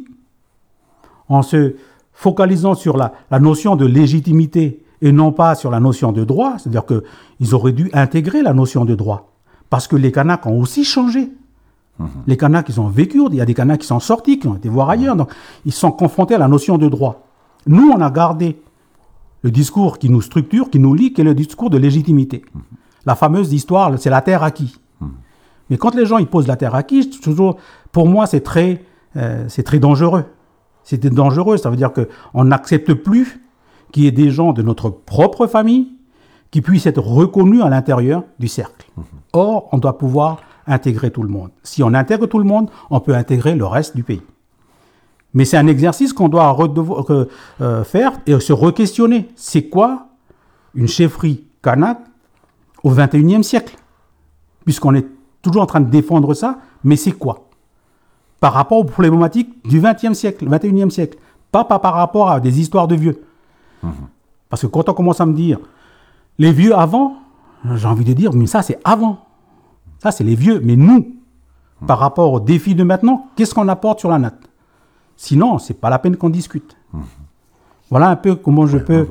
en se focalisant sur la, la notion de légitimité et non pas sur la notion de droit, c'est-à-dire qu'ils auraient dû intégrer la notion de droit. Parce que les Kanaks ont aussi changé. Mmh. Les Kanaks, ils ont vécu, il y a des Kanaks qui sont sortis, qui ont été voir ailleurs, donc ils sont confrontés à la notion de droit. Nous, on a gardé le discours qui nous structure, qui nous lie, qui est le discours de légitimité. Mmh. La fameuse histoire, c'est la terre acquise. Mmh. Mais quand les gens ils posent la terre acquise, toujours, pour moi, c'est très, euh, c'est très dangereux. C'est dangereux, ça veut dire qu'on n'accepte plus qu'il y ait des gens de notre propre famille qui puissent être reconnus à l'intérieur du cercle. Mmh. Or, on doit pouvoir intégrer tout le monde. Si on intègre tout le monde, on peut intégrer le reste du pays. Mais c'est un exercice qu'on doit redevoir, euh, faire et se re-questionner. C'est quoi une chefferie kanak au vingt et unième siècle? Puisqu'on est toujours en train de défendre ça, mais c'est quoi? Par rapport aux problématiques du vingtième siècle, vingt et unième siècle. Pas, pas par rapport à des histoires de vieux. Mmh. Parce que quand on commence à me dire les vieux avant, j'ai envie de dire, mais ça c'est avant. Ça c'est les vieux, mais nous, mmh. par rapport aux défis de maintenant, qu'est-ce qu'on apporte sur la natte? Sinon, c'est pas la peine qu'on discute. Mmh. Voilà un peu comment je peux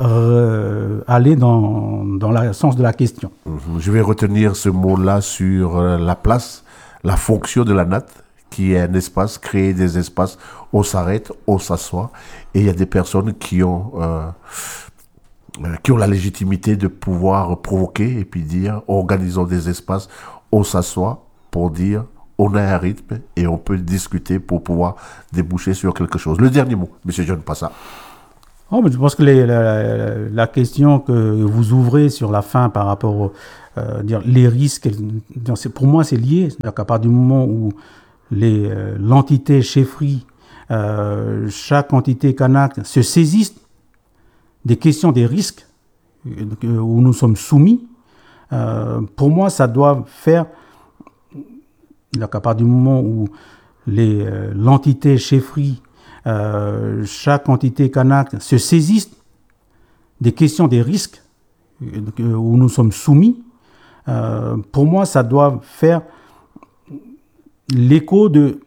euh, aller dans, dans le sens de la question. Mmh. Je vais retenir ce mot-là sur euh, la place, la fonction de la natte, qui est un espace, créer des espaces, on s'arrête, on s'assoit, et il y a des personnes qui ont... Euh, qui ont la légitimité de pouvoir provoquer et puis dire, organisons des espaces, on s'assoit pour dire, on a un rythme et on peut discuter pour pouvoir déboucher sur quelque chose. Le dernier mot, M. John Passa. Oh, mais je pense que les, la, la question que vous ouvrez sur la fin par rapport aux euh, dire, les risques, c'est, pour moi c'est lié. C'est-à-dire qu'à partir du moment où les, euh, l'entité chefferie, euh, chaque entité kanak se saisissent des questions des risques où nous sommes soumis, euh, pour moi, ça doit faire, à partir du moment où les, euh, l'entité chefferie, euh, chaque entité kanak se saisissent des questions des risques où nous sommes soumis, euh, pour moi, ça doit faire l'écho de